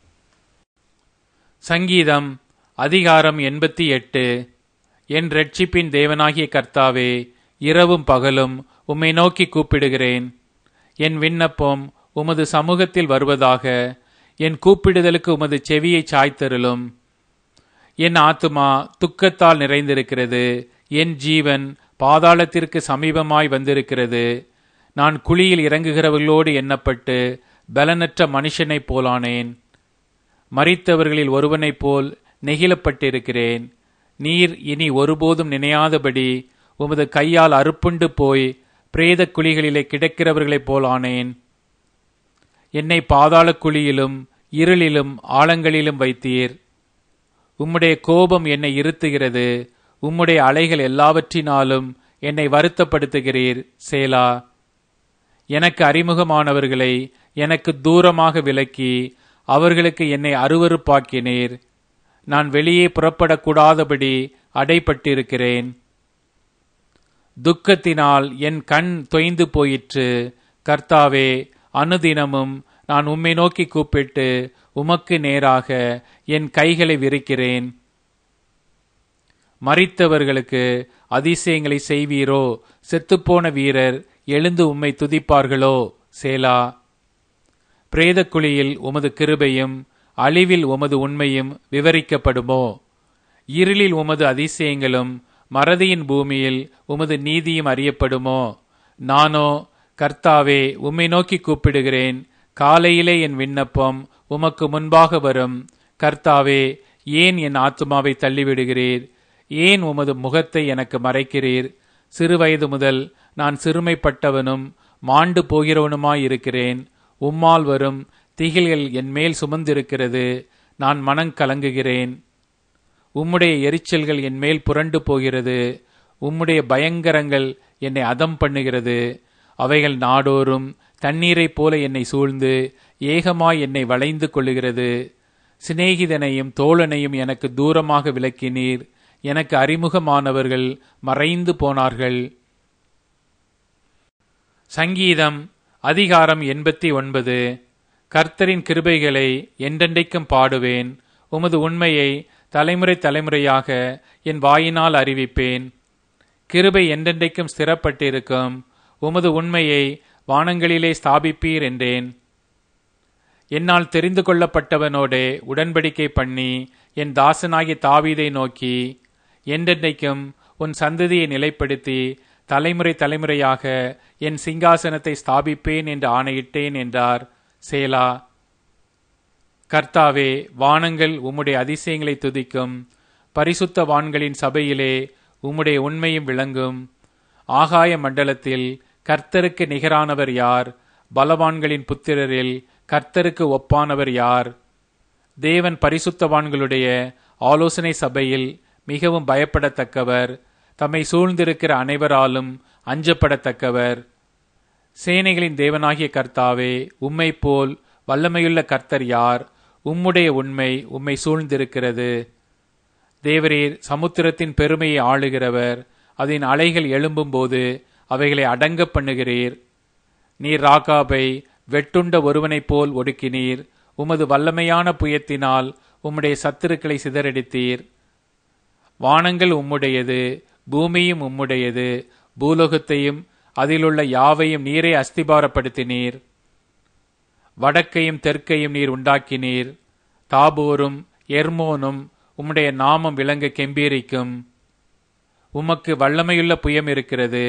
சங்கீதம் அதிகாரம் எண்பத்தி எட்டு. என் இரட்சிப்பின் தேவனாகிய கர்த்தாவே, இரவும் பகலும் உம்மை நோக்கி கூப்பிடுகிறேன். என் விண்ணப்பம் உமது சமூகத்தில் வருவதாக. என் கூப்பிடுதலுக்கு உமது செவியை சாய்த்தருளும். என் ஆத்துமா துக்கத்தால் நிறைந்திருக்கிறது. என் ஜீவன் பாதாளத்திற்கு சமீபமாய் வந்திருக்கிறது. நான் குழியில் இறங்குகிறவர்களோடு எண்ணப்பட்டு பலனற்ற மனுஷனைப் போலானேன். மரித்தவர்களில் ஒருவனைப் போல் நெகிழப்பட்டிருக்கிறேன். நீர் இனி ஒருபோதும் நினையாதபடி உமது கையால் அறுப்புண்டு போய் பிரேத குழிகளிலே கிடக்கிறவர்களைப் போலானேன். என்னை பாதாள குழியிலும் இருளிலும் ஆழங்களிலும் வைத்தீர். உம்முடைய கோபம் என்னை இருத்துகிறது. உம்முடைய அலைகள் எல்லாவற்றினாலும் என்னை வருத்தப்படுத்துகிறீர். சேலா. எனக்கு அறிமுகமானவர்களை எனக்கு தூரமாக விலக்கி அவர்களுக்கு என்னை அருவருப்பாக்கினீர். நான் வெளியே புறப்படக்கூடாதபடி அடைபட்டிருக்கிறேன். துக்கத்தினால் என் கண் தொய்ந்து போயிற்று. கர்த்தாவே, அனுதினமும் நான் உம்மை நோக்கி கூப்பிட்டு உமக்கு நேராக என் கைகளை விரிக்கிறேன். மரித்தவர்களுக்கு அதிசயங்களை செய்வீரோ? செத்துப்போன வீரர் எழுந்து உம்மை துதிப்பார்களோ? சேலா. பிரேதக்குழியில் உமது கிருபையும் அழிவில் உமது உண்மையும் விவரிக்கப்படுமோ? இருளில் உமது அதிசயங்களும் மறதியின் பூமியில் உமது நீதியும் அறியப்படுமோ? நானோ, கர்த்தாவே, உம்மை நோக்கி கூப்பிடுகிறேன். காலையிலே என் விண்ணப்பம் உமக்கு முன்பாக வரும். கர்த்தாவே, ஏன் என் ஆத்துமாவை தள்ளிவிடுகிறீர்? ஏன் உமது முகத்தை எனக்கு மறைக்கிறீர்? சிறுவயது முதல் நான் சிறுமைப்பட்டவனும் மாண்டு போகிறவனுமாயிருக்கிறேன். உம்மால் வரும் திகில்கள் என் மேல் சுமந்திருக்கிறது. நான் மனம் கலங்குகிறேன். உம்முடைய எரிச்சல்கள் என் மேல் புரண்டு போகிறது. உம்முடைய பயங்கரங்கள் என்னை அதம் பண்ணுகிறது. அவைகள் நாடோறும் தண்ணீரைப் போல என்னை சூழ்ந்து ஏகமாய் என்னை வளைந்து கொள்ளுகிறது. சிநேகிதனையும் தோழனையும் எனக்கு தூரமாக விலக்கினீர். எனக்கு அறிமுகமானவர்கள் மறைந்து போனார்கள். சங்கீதம் அதிகாரம் எண்பத்தி ஒன்பது. கர்த்தரின் கிருபைகளை என்றென்றைக்கும் பாடுவேன். உமது உண்மையை தலைமுறை தலைமுறையாக என் வாயினால் அறிவிப்பேன். கிருபை என்றென்றைக்கும் ஸ்திரப்பட்டிருக்கும். உமது உண்மையை வானங்களிலே ஸ்தாபிப்பீர் என்றேன். என்னால் தெரிந்து கொள்ளப்பட்டவனோடே உடன்படிக்கை பண்ணி என் தாசனாகிய தாவீதை நோக்கி, என்றென்றைக்கும் உன் சந்ததியை நிலைப்படுத்தி தலைமுறை தலைமுறையாக என் சிங்காசனத்தை ஸ்தாபிப்பேன் என்று ஆணையிட்டேன் என்றார். சேலா. கர்த்தாவே, வானங்கள் உம்முடைய அதிசயங்களை துதிக்கும். பரிசுத்த வான்களின் சபையிலே உம்முடைய உண்மையும் விளங்கும். ஆகாய மண்டலத்தில் கர்த்தருக்கு நிகரானவர் யார்? பலவான்களின் புத்திரரில் கர்த்தருக்கு ஒப்பானவர் யார்? தேவன் பரிசுத்தவான்களுடைய ஆலோசனை சபையில் மிகவும் பயப்படத்தக்கவர். தம்மை சூழ்ந்திருக்கிற அனைவராலும் அஞ்சப்படத்தக்கவர். சேனைகளின் தேவனாகிய கர்த்தாவே, உம்மை போல் வல்லமையுள்ள கர்த்தர் யார்? உம்முடைய உண்மை உம்மை சூழ்ந்திருக்கிறது. தேவரீர் சமுத்திரத்தின் பெருமையை ஆளுகிறவர். அதன் அலைகள் எழும்பும்போது அவைகளை அடங்க பண்ணுகிறீர். நீர் ராகாபை வெட்டுண்ட ஒருவனைப் போல் ஒடுக்கினீர். உமது வல்லமையான புயத்தினால் உம்முடைய சத்துருக்களை சிதறடித்தீர். வானங்கள் உம்முடையது, பூமியும் உம்முடையது. பூலோகத்தையும் அதிலுள்ள யாவையும் நீரே அஸ்திபாரப்படுத்தினீர். வடக்கையும் தெற்கையும் நீர் உண்டாக்கினீர். தாபோரும் எர்மோனும் உம்முடைய நாமம் விளங்க கெம்பீரிக்கும். உமக்கு வல்லமையுள்ள புயம் இருக்கிறது.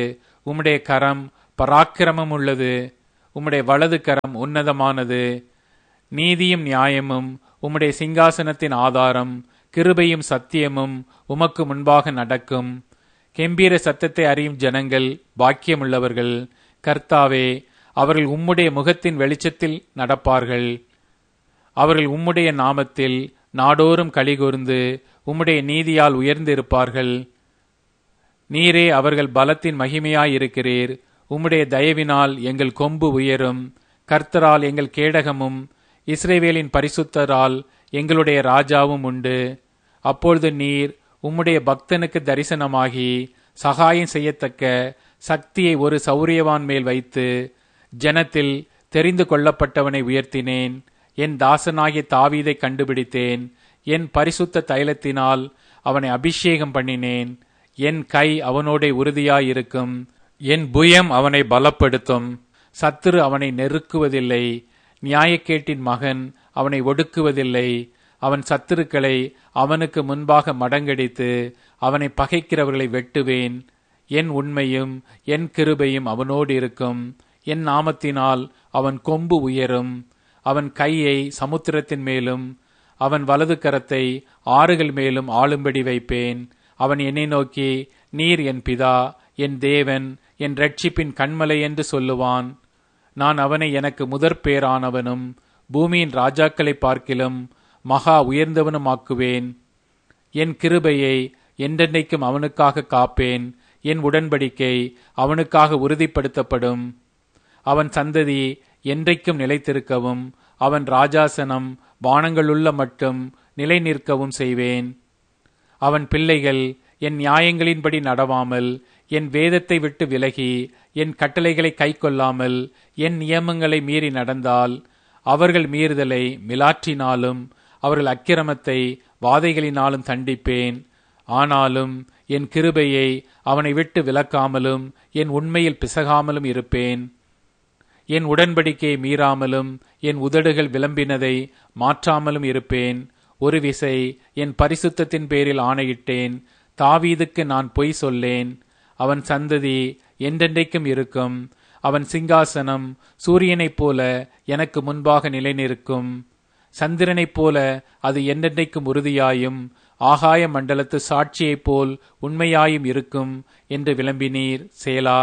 உம்முடைய கரம் பராக்கிரமம் உள்ளது. உம்முடைய வலது கரம் உன்னதமானது. நீதியும் நியாயமும் உம்முடைய சிங்காசனத்தின் ஆதாரம். கிருபையும் சத்தியமும் உமக்கு முன்பாக நடக்கும். கெம்பீர சத்தத்தை அறியும் ஜனங்கள் பாக்கியமுள்ளவர்கள். கர்த்தாவே, அவர்கள் உம்முடைய முகத்தின் வெளிச்சத்தில் நடப்பார்கள். அவர்கள் உம்முடைய நாமத்தில் நாடோறும் கலிகூர்ந்து உம்முடைய நீதியால் உயர்ந்திருப்பார்கள். நீரே அவர்கள் பலத்தின் மகிமையாயிருக்கிறீர். உம்முடைய தயவினால் எங்கள் கொம்பு உயரும். கர்த்தரால் எங்கள் கேடகமும் இஸ்ரவேலின் பரிசுத்தரால் எங்களுடைய ராஜாவும் உண்டு. அப்பொழுது நீர் உம்முடைய பக்தனுக்கு தரிசனமாகி சகாயம் செய்யத்தக்க சக்தியை ஒரு சௌரியவான் மேல் வைத்து ஜனத்தில் தெரிந்து கொள்ளப்பட்டவனை உயர்த்தினேன். என் தாசனாகிய தாவீதை கண்டுபிடித்தேன். என் பரிசுத்த தைலத்தினால் அவனை அபிஷேகம் பண்ணினேன். என் கை அவனோட உறுதியாயிருக்கும். என் புயம் அவனை பலப்படுத்தும். சத்துரு அவனை நெருக்குவதில்லை. நியாயக்கேட்டின் மகன் அவனை ஒடுக்குவதில்லை. அவன் சத்துருக்களை அவனுக்கு முன்பாக மடங்கடித்து அவனை பகைக்கிறவர்களை வெட்டுவேன். என் உண்மையும் என் கிருபையும் அவனோடு இருக்கும். என் நாமத்தினால் அவன் கொம்பு உயரும். அவன் கையை சமுத்திரத்தின் மேலும் அவன் வலது கரத்தை ஆறுகள் மேலும் ஆளும்படி வைப்பேன். அவன் என்னை நோக்கி, நீர் என் பிதா, என் தேவன், என் இரட்சிப்பின் கன்மலை என்று சொல்லுவான். நான் அவனை எனக்கு முதற் பேரானவனும் பூமியின் ராஜாக்களை பார்க்கிலும் மகா உயர்ந்தவனுமாக்குவேன். என் கிருபையை என்றென்றைக்கும் அவனுக்காக காப்பேன். என் உடன்படிக்கை அவனுக்காக உறுதிப்படுத்தப்படும். அவன் சந்ததி என்றைக்கும் நிலைத்திருக்கவும் அவன் ராஜாசனம் வானங்களுள்ள மட்டும் நிலை நிற்கவும் செய்வேன். அவன் பிள்ளைகள் என் நியாயங்களின்படி நடவாமல் என் வேதத்தை விட்டு விலகி என் கட்டளைகளை கைக்கொள்ளாமல் என் நியமங்களை மீறி நடந்தால் அவர்கள் மீறுதலை மிலாற்றினாலும் அவர்கள் அக்கிரமத்தை வாதைகளினாலும் தண்டிப்பேன். ஆனாலும் என் கிருபையை அவனை விட்டு விலக்காமலும் என் உண்மையில் பிசகாமலும் இருப்பேன். என் உடன்படிக்கையை மீறாமலும் என் உதடுகள் விளம்பினதை மாற்றாமலும் இருப்பேன். ஒரு விசை என் பரிசுத்தத்தின் பேரில் ஆணையிட்டேன். தாவீதுக்கு நான் பொய் சொல்லேன். அவன் சந்ததி என்றென்றைக்கும் இருக்கும். அவன் சிங்காசனம் சூரியனைப் போல எனக்கு முன்பாக நிலைநிற்கும். சந்திரனைப் போல அது என்றென்றைக்கும் உறுதியாயும் ஆகாய மண்டலத்து சாட்சியைப் போல் உண்மையாயும் இருக்கும் என்று விளம்பினீர். சேலா.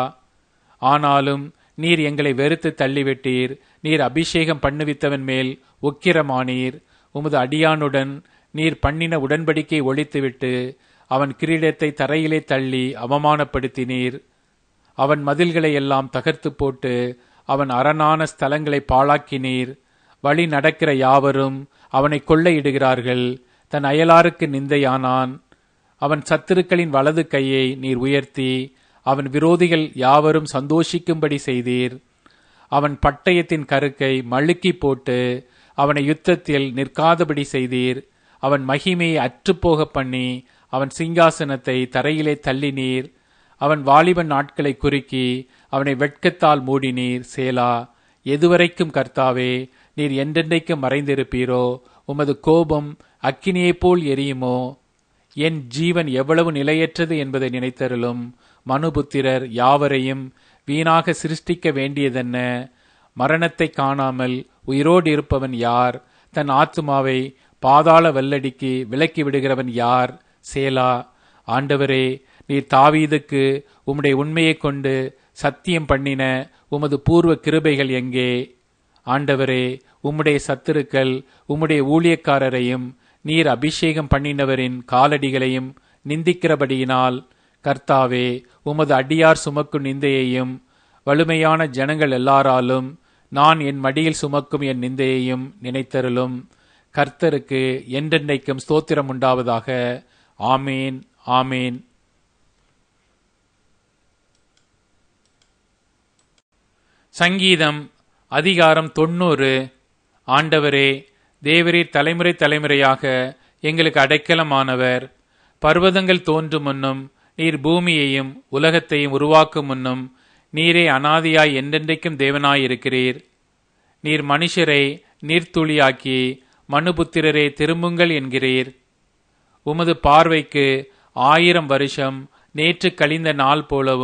ஆனாலும் நீர் எங்களை வெறுத்து தள்ளிவிட்டீர். நீர் அபிஷேகம் பண்ணுவித்தவன் மேல் உக்கிரமானீர். உமது அடியானுடன் நீர் பண்ணின உடன்படிக்கை ஒழித்துவிட்டு அவன் கிரீடத்தை தரையிலே தள்ளி அவமானப்படுத்தினீர். அவன் மதில்களை எல்லாம் தகர்த்து போட்டு அவன் அரணான ஸ்தலங்களை பாழாக்கினீர். வழி நடக்கிற யாவரும் அவனை கொள்ளையிடுகிறார்கள். தன் அயலாருக்கு நிந்தையானான். அவன் சத்துருக்களின் வலது கையை நீர் உயர்த்தி அவன் விரோதிகள் யாவரும் சந்தோஷிக்கும்படி செய்தீர். அவன் பட்டயத்தின் கருக்கை மழுக்கி போட்டு அவனை யுத்தத்தில் நிற்காதபடி செய்தீர். அவன் மகிமையை அற்றுப்போக பண்ணி அவன் சிங்காசனத்தை தரையிலே தள்ளினீர். அவன் வாலிபன் நாட்களை குறுக்கி அவனை வெட்கத்தால் மூடினீர். சேலா. எதுவரைக்கும் கர்த்தாவே நீர் என்றென்றைக்கும் மறைந்திருப்பீரோ? உமது கோபம் அக்கினியைப் போல் எரியுமோ? என் ஜீவன் எவ்வளவு நிலையற்றது என்பதை நினைத்தருளும். மனுபுத்திரர் யாவரையும் வீணாக சிருஷ்டிக்க வேண்டியதென்ன? மரணத்தை காணாமல் உயிரோடு இருப்பவன் யார்? தன் ஆத்துமாவை பாதாள வெள்ளடிக்கு விலக்கி விடுகிறவன் யார்? சேலா. ஆண்டவரே, நீர் தாவீதுக்கு உம்முடைய உண்மையை கொண்டு சத்தியம் பண்ணின உமது பூர்வ கிருபைகள் எங்கே? ஆண்டவரே, உம்முடைய சத்துருக்கள் உம்முடைய ஊழியக்காரரையும் நீர் அபிஷேகம் பண்ணினவரின் காலடிகளையும் நிந்திக்கிறபடியினால், கர்த்தாவே, உமது அடியார் சுமக்கும் நிந்தையையும் வலுமையான ஜனங்கள் எல்லாராலும் நான் என் மடியில் சுமக்கும் என் நிந்தையையும் நினைத்தருளும். கர்த்தருக்கு என்றென்றைக்கும் ஸ்தோத்திரம் உண்டாவதாக. ஆமேன், ஆமேன். சங்கீதம் அதிகாரம் தொன்னூறு. ஆண்டவரே, தேவரீர் தலைமுறை தலைமுறையாக எங்களுக்கு அடைக்கலமானவர். பர்வதங்கள் தோன்றும் முன்னும் நீர் பூமியையும் உலகத்தையும் உருவாக்கும் முன்னும் நீரே அனாதியாய் என்றென்றைக்கும் தேவனாயிருக்கிறீர். நீர் மனுஷரை நீர்த்துளியாக்கி மனுபுத்திரரே திரும்புங்கள் என்கிறீர். உமது பார்வைக்கு ஆயிரம் வருஷம் நேற்று கழிந்த நாள் போலவும்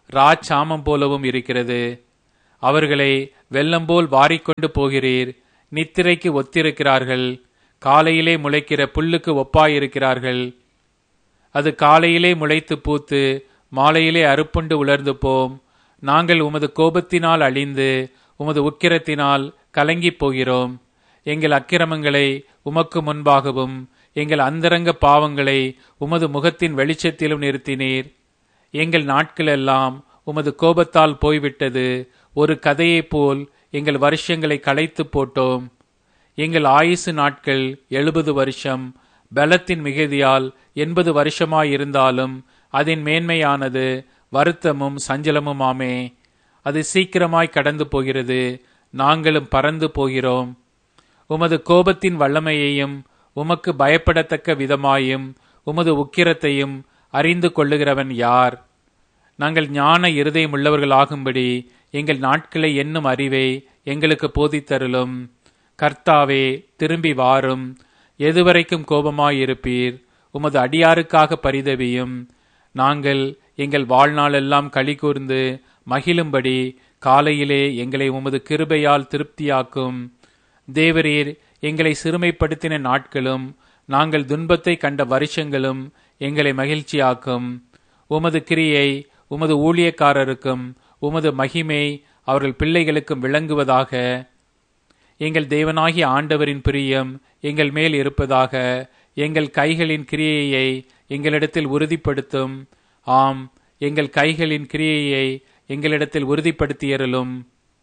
ராச்சாமம் போலவும் இருக்கிறது. அவர்களை வெள்ளம் போல் வாரிக்கொண்டு போகிறீர். நித்திரைக்கு ஒத்திருக்கிறார்கள். காலையிலே முளைக்கிற புல்லுக்கு ஒப்பாயிருக்கிறார்கள். அது காலையிலே முளைத்து பூத்து மாலையிலே அறுப்புண்டு உலர்ந்து போம். நாங்கள் உமது கோபத்தினால் அழிந்து உமது உக்கிரத்தினால் கலங்கி போகிறோம். எங்கள் அக்கிரமங்களை உமக்கு முன்பாகவும் எங்கள் அந்தரங்க பாவங்களை உமது முகத்தின் வெளிச்சத்திலும் நிறுத்தினீர். எங்கள் நாட்களெல்லாம் உமது கோபத்தால் போய்விட்டது. ஒரு கதையைப் போல் எங்கள் வருஷங்களை களைத்து போட்டோம். எங்கள் ஆயுசு நாட்கள் எழுபது வருஷம், பலத்தின் மிகுதியால் எண்பது வருஷமாயிருந்தாலும் அதன் மேன்மையானது வருத்தமும் சஞ்சலமுமாமே. அது சீக்கிரமாய் கடந்து போகிறது, நாங்களும் பறந்து போகிறோம். உமது கோபத்தின் வல்லமையையும் உமக்கு பயப்படத்தக்க விதமாயும் உமது உக்கிரத்தையும் அறிந்து கொள்ளுகிறவன் யார்? நாங்கள் ஞான இருதயம் உள்ளவர்களாகும்படி எங்கள் நாட்களை எண்ணும் அறிவை எங்களுக்கு போதித்தருளும். கர்த்தாவே, திரும்பி வாரும். எதுவரைக்கும் கோபமாயிருப்பீர்? உமது அடியாருக்காக பரிதவியும். நாங்கள் எங்கள் வாழ்நாளெல்லாம் களி கூர்ந்து மகிழும்படி காலையிலே எங்களை உமது கிருபையால் திருப்தியாக்கும். தேவரீர் எங்களை சிறுமைப்படுத்தின நாட்களும் நாங்கள் துன்பத்தை கண்ட வருஷங்களும் எங்களை மகிழ்ச்சியாக்கும். உமது கிரியை உமது ஊழியக்காரருக்கும் உமது மகிமை அவர்கள் பிள்ளைகளுக்கும் விளங்குவதாக. எங்கள் தேவனாகிய ஆண்டவரின் பிரியம் எங்கள் மேல் இருப்பதாக. எங்கள் கைகளின் கிரியையை எங்களிடத்தில் உறுதிப்படுத்தும். ஆம், எங்கள் கைகளின் கிரியையை எங்களிடத்தில் உறுதிப்படுத்தியருளும்.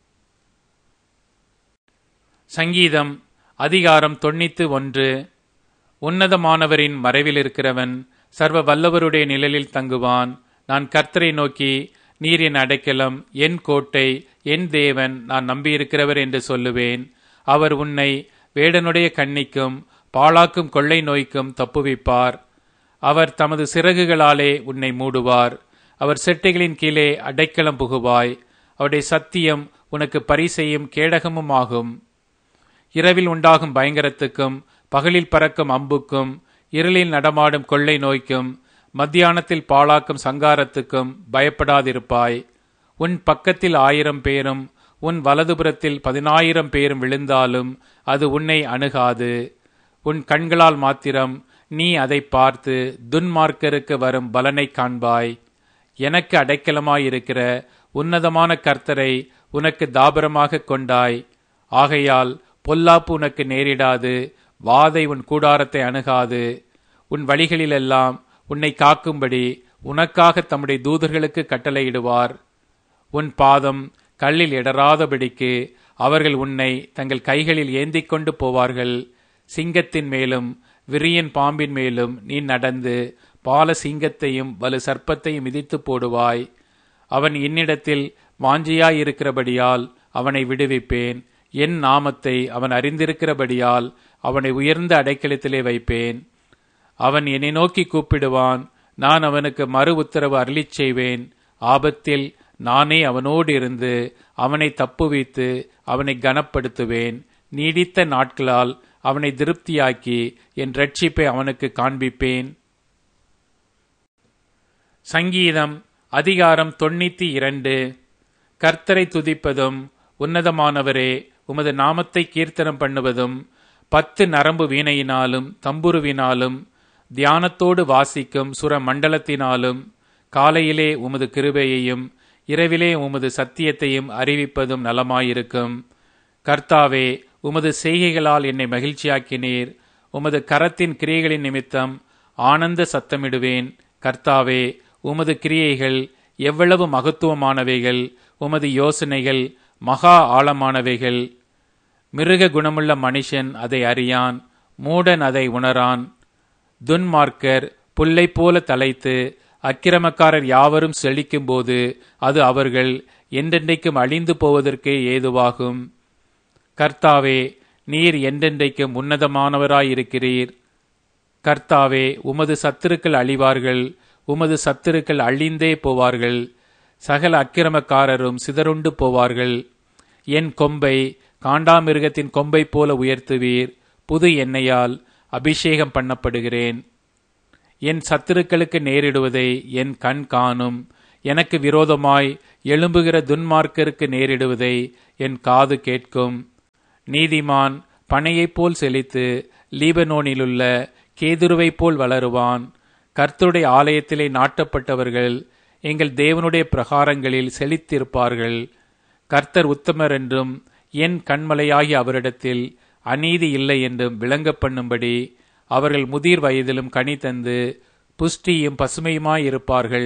சங்கீதம் அதிகாரம் தொண்ணூத்து ஒன்று. உன்னதமானவரின் மறைவில் இருக்கிறவன் சர்வ வல்லவருடைய நிழலில் தங்குவான். நான் கர்த்தரை நோக்கி, நீர் என் அடைக்கலம், என் கோட்டை, என் தேவன், நான் நம்பியிருக்கிறவர் என்று சொல்லுவேன். அவர் உன்னை வேடனுடைய கண்ணிக்கும் பாழாக்கும் கொள்ளை நோய்க்கும் தப்புவிப்பார். அவர் தமது சிறகுகளாலே உன்னை மூடுவார். அவர் செட்டைகளின் கீழே அடைக்கலம் புகுவாய். அவருடைய சத்தியம் உனக்கு பரிசையும் கேடகமும் ஆகும். இரவில் உண்டாகும் பயங்கரத்துக்கும் பகலில் பறக்கும் அம்புக்கும் இருளில் நடமாடும் கொள்ளை நோய்க்கும் மத்தியானத்தில் பாழாக்கும் சங்காரத்துக்கும் பயப்படாதிருப்பாய். உன் பக்கத்தில் ஆயிரம் பேரும் உன் வலதுபுறத்தில் பதினாயிரம் பேரும் விழுந்தாலும் அது உன்னை அணுகாது. உன் கண்களால் மாத்திரம் நீ அதை பார்த்து துன்மார்க்கருக்கு வரும் பலனை காண்பாய். எனக்கு அடைக்கலமாயிருக்கிற உன்னதமான கர்த்தரை உனக்கு தாபரமாக கொண்டாய். ஆகையால் பொல்லாப்பு உனக்கு நேரிடாது, வாதை உன் கூடாரத்தை அணுகாது. உன் வழிகளிலெல்லாம் உன்னை காக்கும்படி உனக்காக தம்முடைய தூதர்களுக்கு கட்டளையிடுவார். உன் பாதம் கல்லில் இடராதபடிக்கு அவர்கள் உன்னை தங்கள் கைகளில் ஏந்திக் கொண்டு போவார்கள். சிங்கத்தின் மேலும் விரியன் பாம்பின் மேலும் நீ நடந்து பால சிங்கத்தையும் வலு சர்ப்பத்தையும் மிதித்து போடுவாய். அவன் என்னிடத்தில் வாஞ்சியாயிருக்கிறபடியால் அவனை விடுவிப்பேன். என் நாமத்தை அவன் அறிந்திருக்கிறபடியால் அவனை உயர்ந்த அடைக்கலத்திலே வைப்பேன். அவன் என்னை நோக்கி கூப்பிடுவான், நான் அவனுக்கு மறு உத்தரவு அருளிச் செய்வேன். ஆபத்தில் நானே அவனோடு இருந்து அவனை தப்புவித்து அவனை கனப்படுத்துவேன். நீடித்த நாட்களால் அவனை திருப்தியாக்கி என் இரட்சிப்பை அவனுக்கு காண்பிப்பேன். சங்கீதம் அதிகாரம் தொண்ணூத்தி இரண்டு. கர்த்தரை துதிப்பதும் உன்னதமானவரே உமது நாமத்தை கீர்த்தனம் பண்ணுவதும் பத்து நரம்பு வீணையினாலும் தம்புருவினாலும் தியானத்தோடு வாசிக்கும் சுர மண்டலத்தினாலும் காலையிலே உமது கிருபையையும் இரவிலே உமது சத்தியத்தையும் அறிவிப்பதும் நலமாயிருக்கும். கர்த்தாவே, உமது செய்கைகளால் என்னை மகிழ்ச்சியாக்கினீர். உமது கரத்தின் கிரியைகளின் நிமித்தம் ஆனந்த சத்தமிடுவேன். கர்த்தாவே, உமது கிரியைகள் எவ்வளவு மகத்துவமானவைகள்! உமது யோசனைகள் மகா ஆழமானவைகள். மிருக குணமுள்ள மனுஷன் அதை அறியான், மூடன் அதை உணரான். துன்மார்க்கர் புல்லை போல தலைத்து அக்கிரமக்காரர் யாவரும் செழிக்கும் போது அது அவர்கள் என்றென்றைக்கும் அழிந்து போவதற்கே ஏதுவாகும். கர்த்தாவே, நீர் என்றென்றைக்கும் உன்னதமானவராயிருக்கிறீர். கர்த்தாவே, உமது சத்துருக்கள் அழிவார்கள், உமது சத்துருக்கள் அழிந்தே போவார்கள். சகல அக்கிரமக்காரரும் சிதறுண்டு போவார்கள். என் கொம்பை காண்டாமிருகத்தின் கொம்பை போல உயர்த்துவீர். புது எண்ணெயால் அபிஷேகம் பண்ணப்படுகிறேன். என் சத்துருக்களுக்கு நேரிடுவதை என் கண் காணும். எனக்கு விரோதமாய் எழும்புகிற துன்மார்க்கருக்கு நேரிடுவதை என் காது கேட்கும். நீதிமான் பனையைப் போல் செழித்து லீபனோனிலுள்ள கேதுருவைப் போல் வளருவான். கர்த்தருடைய ஆலயத்திலே நாட்டப்பட்டவர்கள் எங்கள் தேவனுடைய பிரகாரங்களில் செழித்திருப்பார்கள். கர்த்தர் உத்தமர் என்றும் என் கண்மலையாகி அவரிடத்தில் அநீதி இல்லை என்றும் விளங்க பண்ணும்படி அவர்கள் முதிர் வயதிலும் கனி தந்து புஷ்டியும் பசுமையுமாயிருப்பார்கள்.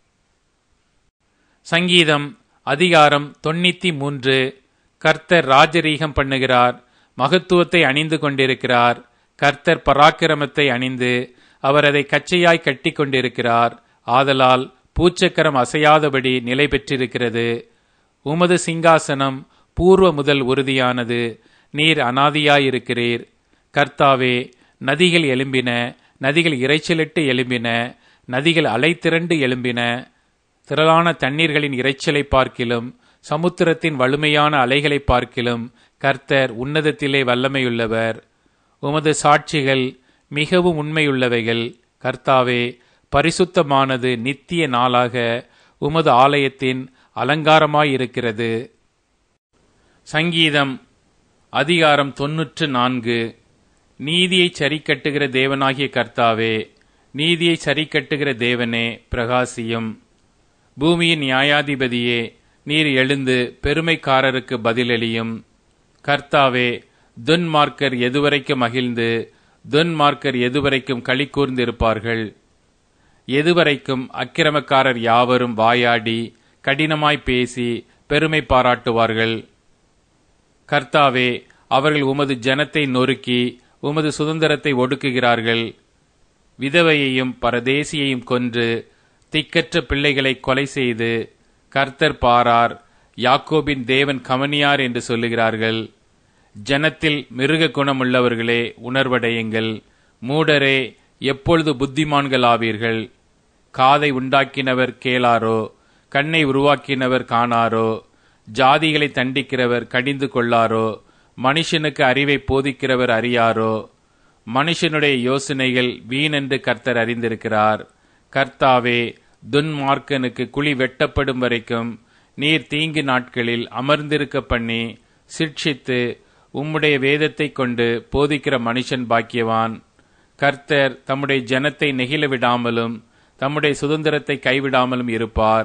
சங்கீதம் அதிகாரம் தொண்ணூத்தி மூன்று. கர்த்தர் ராஜரீகம் பண்ணுகிறார், மகத்துவத்தை அணிந்து கொண்டிருக்கிறார். கர்த்தர் பராக்கிரமத்தை அணிந்து அவர் அதை கச்சையாய் கட்டி கொண்டிருக்கிறார். ஆதலால் பூச்சக்கரம் அசையாதபடி நிலை பெற்றிருக்கிறது. உமது சிங்காசனம் பூர்வ முதல் உறுதியானது. நீர் அநாதியாயிருக்கிறீர். கர்த்தாவே, நதிகள் எழும்பின, நதிகள் இரைச்சலிட்டு எழும்பின, நதிகள் அலை திரண்டு எழும்பின. திரளான தண்ணீர்களின் இரைச்சலை பார்க்கிலும் சமுத்திரத்தின் வலிமையான அலைகளை பார்க்கிலும் கர்த்தர் உன்னதத்திலே வல்லமையுள்ளவர். உமது சாட்சிகள் மிகவும் உண்மையுள்ளவைகள். கர்த்தாவே, பரிசுத்தமானது நித்திய நாளாக உமது ஆலயத்தின் அலங்காரமாயிருக்கிறது. சங்கீதம் அதிகாரம் தொன்னூற்று நான்கு. நீதியை சரிக்கட்டுகிற தேவனாகிய கர்த்தாவே, நீதியை சரிக்கட்டுகிற தேவனே, பிரகாசியும். பூமியின் நியாயாதிபதியே, நீர் எழுந்து பெருமைக்காரருக்கு பதிலளியும். கர்த்தாவே, துன்மார்க்கர் எதுவரைக்கும் மகிழ்ந்து துன்மார்க்கர் எதுவரைக்கும் களி கூர்ந்திருப்பார்கள்? எதுவரைக்கும் அக்கிரமக்காரர் யாவரும் வாயாடி கடினமாய் பேசி பெருமை பாராட்டுவார்கள்? கர்த்தாவே, அவர்கள் உமது ஜனத்தை நொறுக்கி உமது சுதந்திரத்தை ஒடுக்குகிறார்கள். விதவையையும் பரதேசியையும் கொன்று திக்கற்ற பிள்ளைகளை கொலை செய்து கர்த்தர் பாரார், யாக்கோபின் தேவன் கவனியார் என்று சொல்லுகிறார்கள். ஜனத்தில் மிருக குணமுள்ளவர்களே, உணர்வடையுங்கள். மூடரே, எப்பொழுது புத்திமான்கள் ஆவீர்கள்? காதை உண்டாக்கினவர் கேளாரோ? கண்ணை உருவாக்கினவர் காணாரோ? ஜாதிகளை தண்டிக்கிறவர் கடிந்து கொள்ளாரோ? மனுஷனுக்கு அறிவை போதிக்கிறவர் அறியாரோ? மனுஷனுடைய யோசனைகள் வீணென்று கர்த்தர் அறிந்திருக்கிறார். கர்த்தாவே, துன்மார்க்கனுக்கு குழி வெட்டப்படும் வரைக்கும் நீர் தீங்கு நாட்களில் அமர்ந்திருக்க பண்ணி சிட்சித்து உம்முடைய வேதத்தை கொண்டு போதிக்கிற மனுஷன் பாக்கியவான். கர்த்தர் தம்முடைய ஜனத்தை நெகிழ விடாமலும் தம்முடைய சுதந்திரத்தை கைவிடாமலும் இருப்பார்.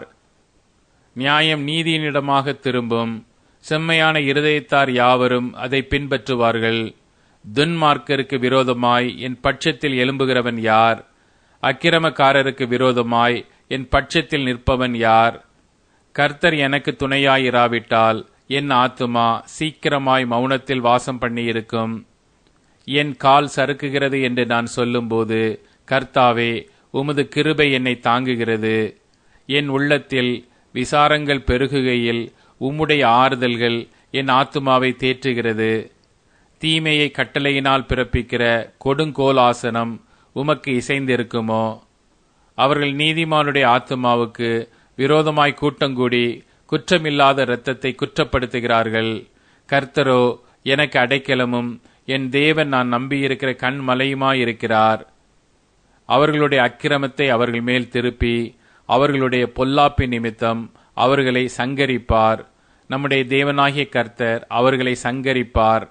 நியாயம் நீதியினிடமாக திரும்பும். செம்மையான இருதயத்தார் யாவரும் அதை பின்பற்றுவார்கள். துன்மார்க்கருக்கு விரோதமாய் என் பட்சத்தில் எழும்புகிறவன் யார்? அக்கிரமக்காரருக்கு விரோதமாய் என் பட்சத்தில் நிற்பவன் யார்? கர்த்தர் எனக்கு துணையாயிராவிட்டால் என் ஆத்துமா சீக்கிரமாய் மௌனத்தில் வாசம் பண்ணியிருக்கும். என் கால் சறுக்குகிறது என்று நான் சொல்லும்போது, கர்த்தாவே, உமது கிருபை என்னை தாங்குகிறது. என் உள்ளத்தில் விசாரங்கள் பெருகுகையில் உம்முடைய ஆறுதல்கள் என் ஆத்துமாவை தேற்றுகிறது. தீமையை கட்டளையினால் பிறப்பிக்கிற கொடுங்கோல் ஆசனம் உமக்கு இசைந்திருக்குமோ? அவர்கள் நீதிமானுடைய ஆத்துமாவுக்கு விரோதமாய் கூட்டங்கூடி குற்றமில்லாத இரத்தத்தை குற்றப்படுத்துகிறார்கள். கர்த்தரோ எனக்கு அடைக்கலமும் என் தேவன் நான் நம்பியிருக்கிற கண்மலையுமாயிருக்கிறார். அவர்களுடைய அக்கிரமத்தை அவர்கள் மேல் திருப்பி அவர்களுடைய பொல்லாப்பின் நிமித்தம் அவர்களை சங்கரிப்பார். நம்முடைய தேவனாகிய கர்த்தர் அவர்களை சங்கரிப்பார்.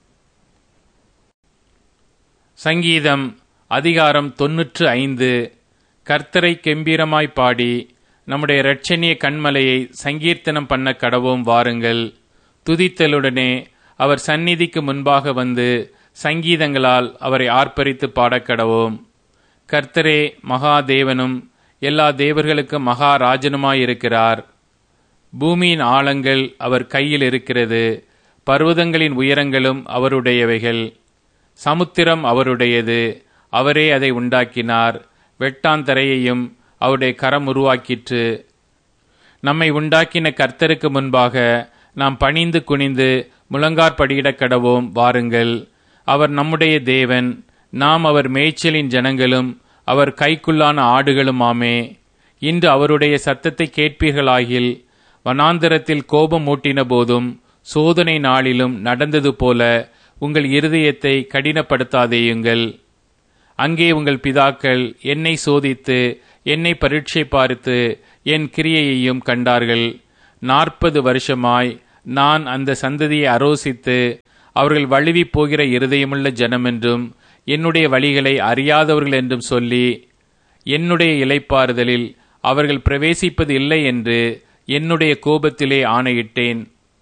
சங்கீதம் அதிகாரம் தொன்னூற்று ஐந்து. கர்த்தரை கெம்பீரமாய் பாடி நம்முடைய இரட்சணிய கண்மலையை சங்கீர்த்தனம் பண்ண கடவோம் வாருங்கள். துதித்தலுடனே அவர் சந்நிதிக்கு முன்பாக வந்து சங்கீதங்களால் அவரை ஆர்ப்பரித்து பாடக்கடவோம். கர்த்தரே மகாதேவனும் எல்லா தேவர்களுக்கும் மகாராஜனுமாயிருக்கிறார். பூமியின் ஆழங்கள் அவர் கையில் இருக்கிறது, பர்வதங்களின் உயரங்களும் அவருடையவைகள். சமுத்திரம் அவருடையது, அவரே அதை உண்டாக்கினார். வெட்டாந்தரையையும் அவருடைய கரம் உருவாக்கிற்று. நம்மை உண்டாக்கின கர்த்தருக்கு முன்பாக நாம் பணிந்து குனிந்து முழங்காற்படியிடக் கடவோம் வாருங்கள். அவர் நம்முடைய தேவன், நாம் அவர் மேய்ச்சலின் ஜனங்களும் அவர் கைக்குள்ளான ஆடுகளுமாமே. இன்று அவருடைய சத்தத்தை கேட்பீர்களாகில், வனாந்தரத்தில் கோபம் மூட்டின போதும் சோதனை நாளிலும் நடந்தது போல உங்கள் இருதயத்தை கடினப்படுத்தாதேயுங்கள். அங்கே உங்கள் பிதாக்கள் என்னை சோதித்து என்னை பரீட்சை பார்த்து என் கிரியையையும் கண்டார்கள். நாற்பது வருஷமாய் நான் அந்த சந்ததியை அரோசித்து அவர்கள் வழுவி போகிற இருதயமுள்ள ஜனமென்றும் என்னுடைய வழிகளை அறியாதவர்கள் என்றும் சொல்லி என்னுடைய இளைப்பாறுதலில் அவர்கள் பிரவேசிப்பது இல்லை என்று என்னுடைய கோபத்திலே ஆணையிட்டேன்.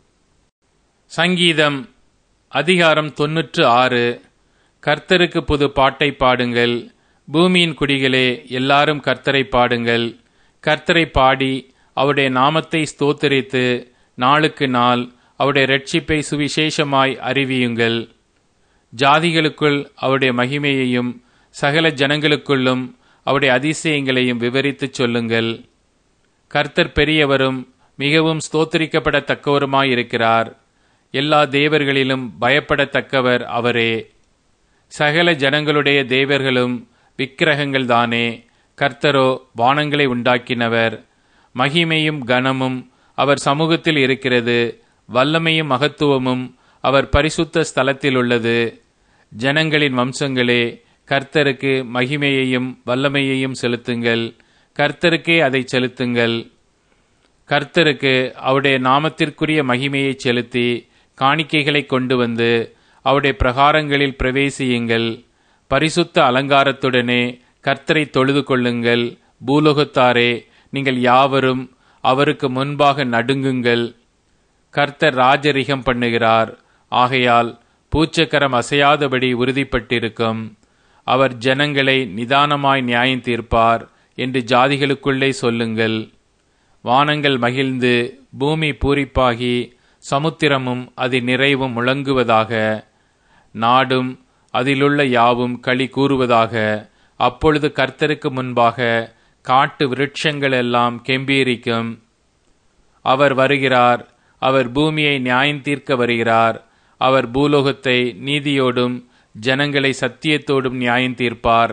சங்கீதம் அதிகாரம் தொன்னூற்று ஆறு. கர்த்தருக்கு புது பாட்டை பாடுங்கள். பூமியின் குடிகளே, எல்லாரும் கர்த்தரை பாடுங்கள். கர்த்தரை பாடி அவருடைய நாமத்தை ஸ்தோத்திரித்து நாளுக்கு நாள் அவருடைய இரட்சிப்பை சுவிசேஷமாய் அறிவியுங்கள். ஜாதிகளுக்குள் அவருடைய மகிமையையும் சகல ஜனங்களுக்குள்ளும் அவருடைய அதிசயங்களையும் விவரித்துச் சொல்லுங்கள். கர்த்தர் பெரியவரும் மிகவும் ஸ்தோத்திரிக்கப்படத்தக்கவருமாயிருக்கிறார். எல்லா தேவர்களிலும் பயப்படத்தக்கவர் அவரே. சகல ஜனங்களுடைய தேவர்களும் விக்கிரகங்கள்தானே. கர்த்தரோ வானங்களை உண்டாக்கினவர். மகிமையும் கனமும் அவர் சமூகத்தில் இருக்கிறது. வல்லமையும் மகத்துவமும் அவர் பரிசுத்த ஸ்தலத்தில் உள்ளது. ஜனங்களின் வம்சங்களே, கர்த்தருக்கு மகிமையையும் வல்லமையையும் செலுத்துங்கள். கர்த்தருக்கே அதை செலுத்துங்கள். கர்த்தருக்கு அவருடைய நாமத்திற்குரிய மகிமையை செலுத்தி காணிக்கைகளை கொண்டு வந்து அவருடைய பிரகாரங்களில் பிரவேசியுங்கள். பரிசுத்த அலங்காரத்துடனே கர்த்தரை தொழுது கொள்ளுங்கள். பூலோகத்தாரே, நீங்கள் யாவரும் அவருக்கு முன்பாக நடுங்குங்கள். கர்த்தர் ராஜரிகம் பண்ணுகிறார். ஆகையால் பூச்சக்கரம் அசையாதபடி உறுதிப்பட்டிருக்கும். அவர் ஜனங்களை நிதானமாய் நியாயம் தீர்ப்பார் என்று ஜாதிகளுக்குள்ளே சொல்லுங்கள். வானங்கள் மகிழ்ந்து பூமி பூரிப்பாகி சமுத்திரமும் அதன் நிறைவும் முழங்குவதாக. நாடும் அதிலுள்ள யாவும் களி கூறுவதாக. அப்பொழுது கர்த்தருக்கு முன்பாக காட்டு விருட்சங்கள் எல்லாம் கெம்பீரிக்கும். அவர் வருகிறார். அவர் பூமியை நியாயம் தீர்க்க வருகிறார். அவர் பூலோகத்தை நீதியோடும் ஜனங்களை சத்தியத்தோடும் நியாயம் தீர்ப்பார்.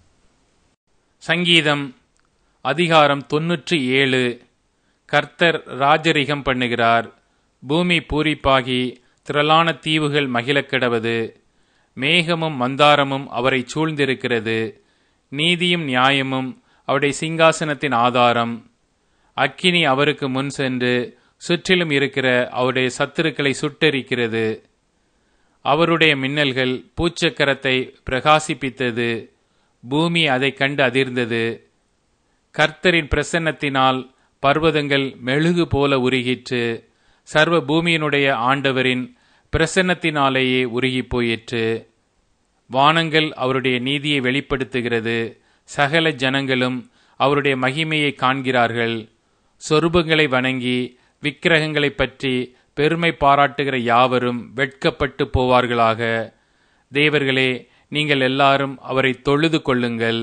சங்கீதம் அதிகாரம் தொன்னூற்றி ஏழு. கர்த்தர் ராஜரிகம் பண்ணுகிறார். பூமி பூரிப்பாகி திரளான தீவுகள் மகிழக் கிடவது. மேகமும் மந்தாரமும் அவரை சூழ்ந்திருக்கிறது. நீதியும் நியாயமும் அவருடைய சிங்காசனத்தின் ஆதாரம். அக்கினி அவருக்கு முன் சென்று சுற்றிலும் இருக்கிற அவருடைய சத்துருக்களை சுட்டெரிக்கிறது. அவருடைய மின்னல்கள் பூச்சக்கரத்தை பிரகாசிப்பித்தது. பூமி அதை கண்டு அதிர்ந்தது. கர்த்தரின் பிரசன்னத்தினால் பர்வதங்கள் மெழுகு போல உருகிற்று. சர்வ பூமியினுடைய ஆண்டவரின் பிரசன்னத்தினாலேயே உருகி போயிற்று. வானங்கள் அவருடைய நீதியை வெளிப்படுத்துகிறது. சகல ஜனங்களும் அவருடைய மகிமையை காண்கிறார்கள். சொரூபங்களை வணங்கி விக்கிரகங்களை பற்றி பெருமை பாராட்டுகிற யாவரும் வெட்கப்பட்டு போவார்களாக. தேவர்களே, நீங்கள் எல்லாரும் அவரை தொழுது கொள்ளுங்கள்.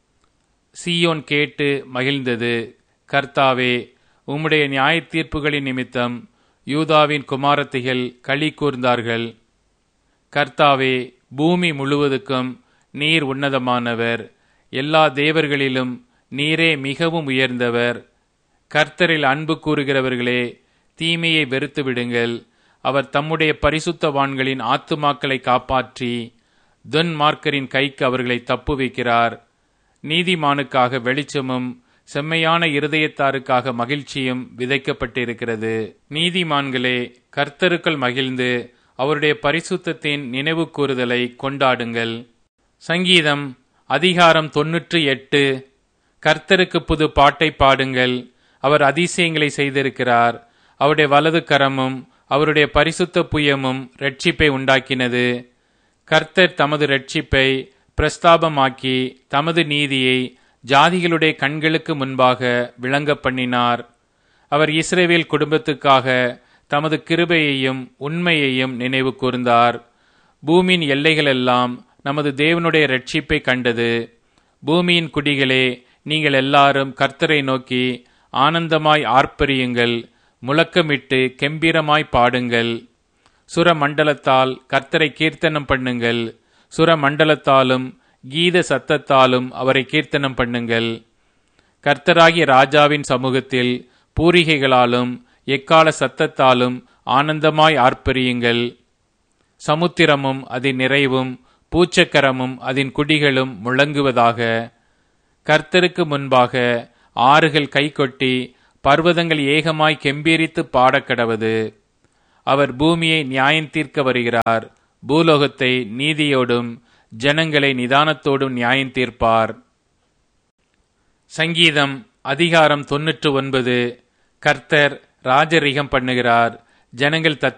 சீயோன் கேட்டு மகிழ்ந்தது. கர்த்தாவே, உம்முடைய நியாய தீர்ப்புகளின் நிமித்தம் யூதாவின் குமாரத்திகள் களி கூர்ந்தார்கள். கர்த்தாவே, பூமி முழுவதுக்கும் நீர் உன்னதமானவர். எல்லா தேவர்களிலும் நீரே மிகவும் உயர்ந்தவர். கர்த்தரில் அன்பு கூறுகிறவர்களே, தீமையை வெறுத்து விடுங்கள். அவர் தம்முடைய பரிசுத்தவான்களின் ஆத்துமாக்களை காப்பாற்றி துன்மார்க்கரின் கைக்கு அவர்களை தப்புவிக்கிறார். நீதிமானுக்காக வெளிச்சமும் செம்மையான இருதயத்தாருக்காக மகிழ்ச்சியும் விதைக்கப்பட்டிருக்கிறது. நீதிமான்களே, கர்த்தருக்குள் மகிழ்ந்து அவருடைய பரிசுத்தத்தின் நினைவு கூறுதலை கொண்டாடுங்கள். சங்கீதம் அதிகாரம் தொன்னூற்றி எட்டு. கர்த்தருக்கு புது பாட்டை பாடுங்கள். அவர் அதிசயங்களை செய்திருக்கிறார். அவருடைய வலது கரமும் அவருடைய பரிசுத்த புயமும் இரட்சிப்பை உண்டாக்கினது. கர்த்தர் தமது இரட்சிப்பை பிரஸ்தாபமாக்கி தமது நீதியை ஜாதிகளுடைய கண்களுக்கு முன்பாக விளங்க பண்ணினார். அவர் இஸ்ரவேல் குடும்பத்துக்காக தமது கிருபையையும் உண்மையையும் நினைவு கூர்ந்தார். பூமியின் எல்லைகளெல்லாம் நமது தேவனுடைய இரட்சிப்பை கண்டது. பூமியின் குடிகளே, நீங்கள் எல்லாரும் கர்த்தரை நோக்கி ஆனந்தமாய் ஆர்ப்பரியுங்கள். முழக்கமிட்டு கெம்பீரமாய் பாடுங்கள். சுர மண்டலத்தால் கர்த்தரை கீர்த்தனம் பண்ணுங்கள். சுர மண்டலத்தாலும் கீத சத்தத்தாலும் அவரை கீர்த்தனம் பண்ணுங்கள். கர்த்தராகிய ராஜாவின் சமூகத்தில் பூரிகைகளாலும் எக்கால சத்தத்தாலும் ஆனந்தமாய் ஆர்ப்பரியுங்கள். சமுத்திரமும் அதன் நிறைவும் பூச்சக்கரமும் அதன் குடிகளும் முழங்குவதாக. கர்த்தருக்கு முன்பாக ஆறுகள் கைகொட்டி பர்வதங்கள் ஏகமாய் கெம்பீரித்து பாடக்கடவது. அவர் பூமியை நியாயம் தீர்க்க வருகிறார். பூலோகத்தை நீதியோடும் ஜனங்களை நிதானத்தோடும் நியாயம் தீர்ப்பார். சங்கீதம் அதிகாரம் தொன்னூற்று ஒன்பது. கர்த்தர் ராஜரிகம் பண்ணுகிறார். ஜனங்கள் தத்தம்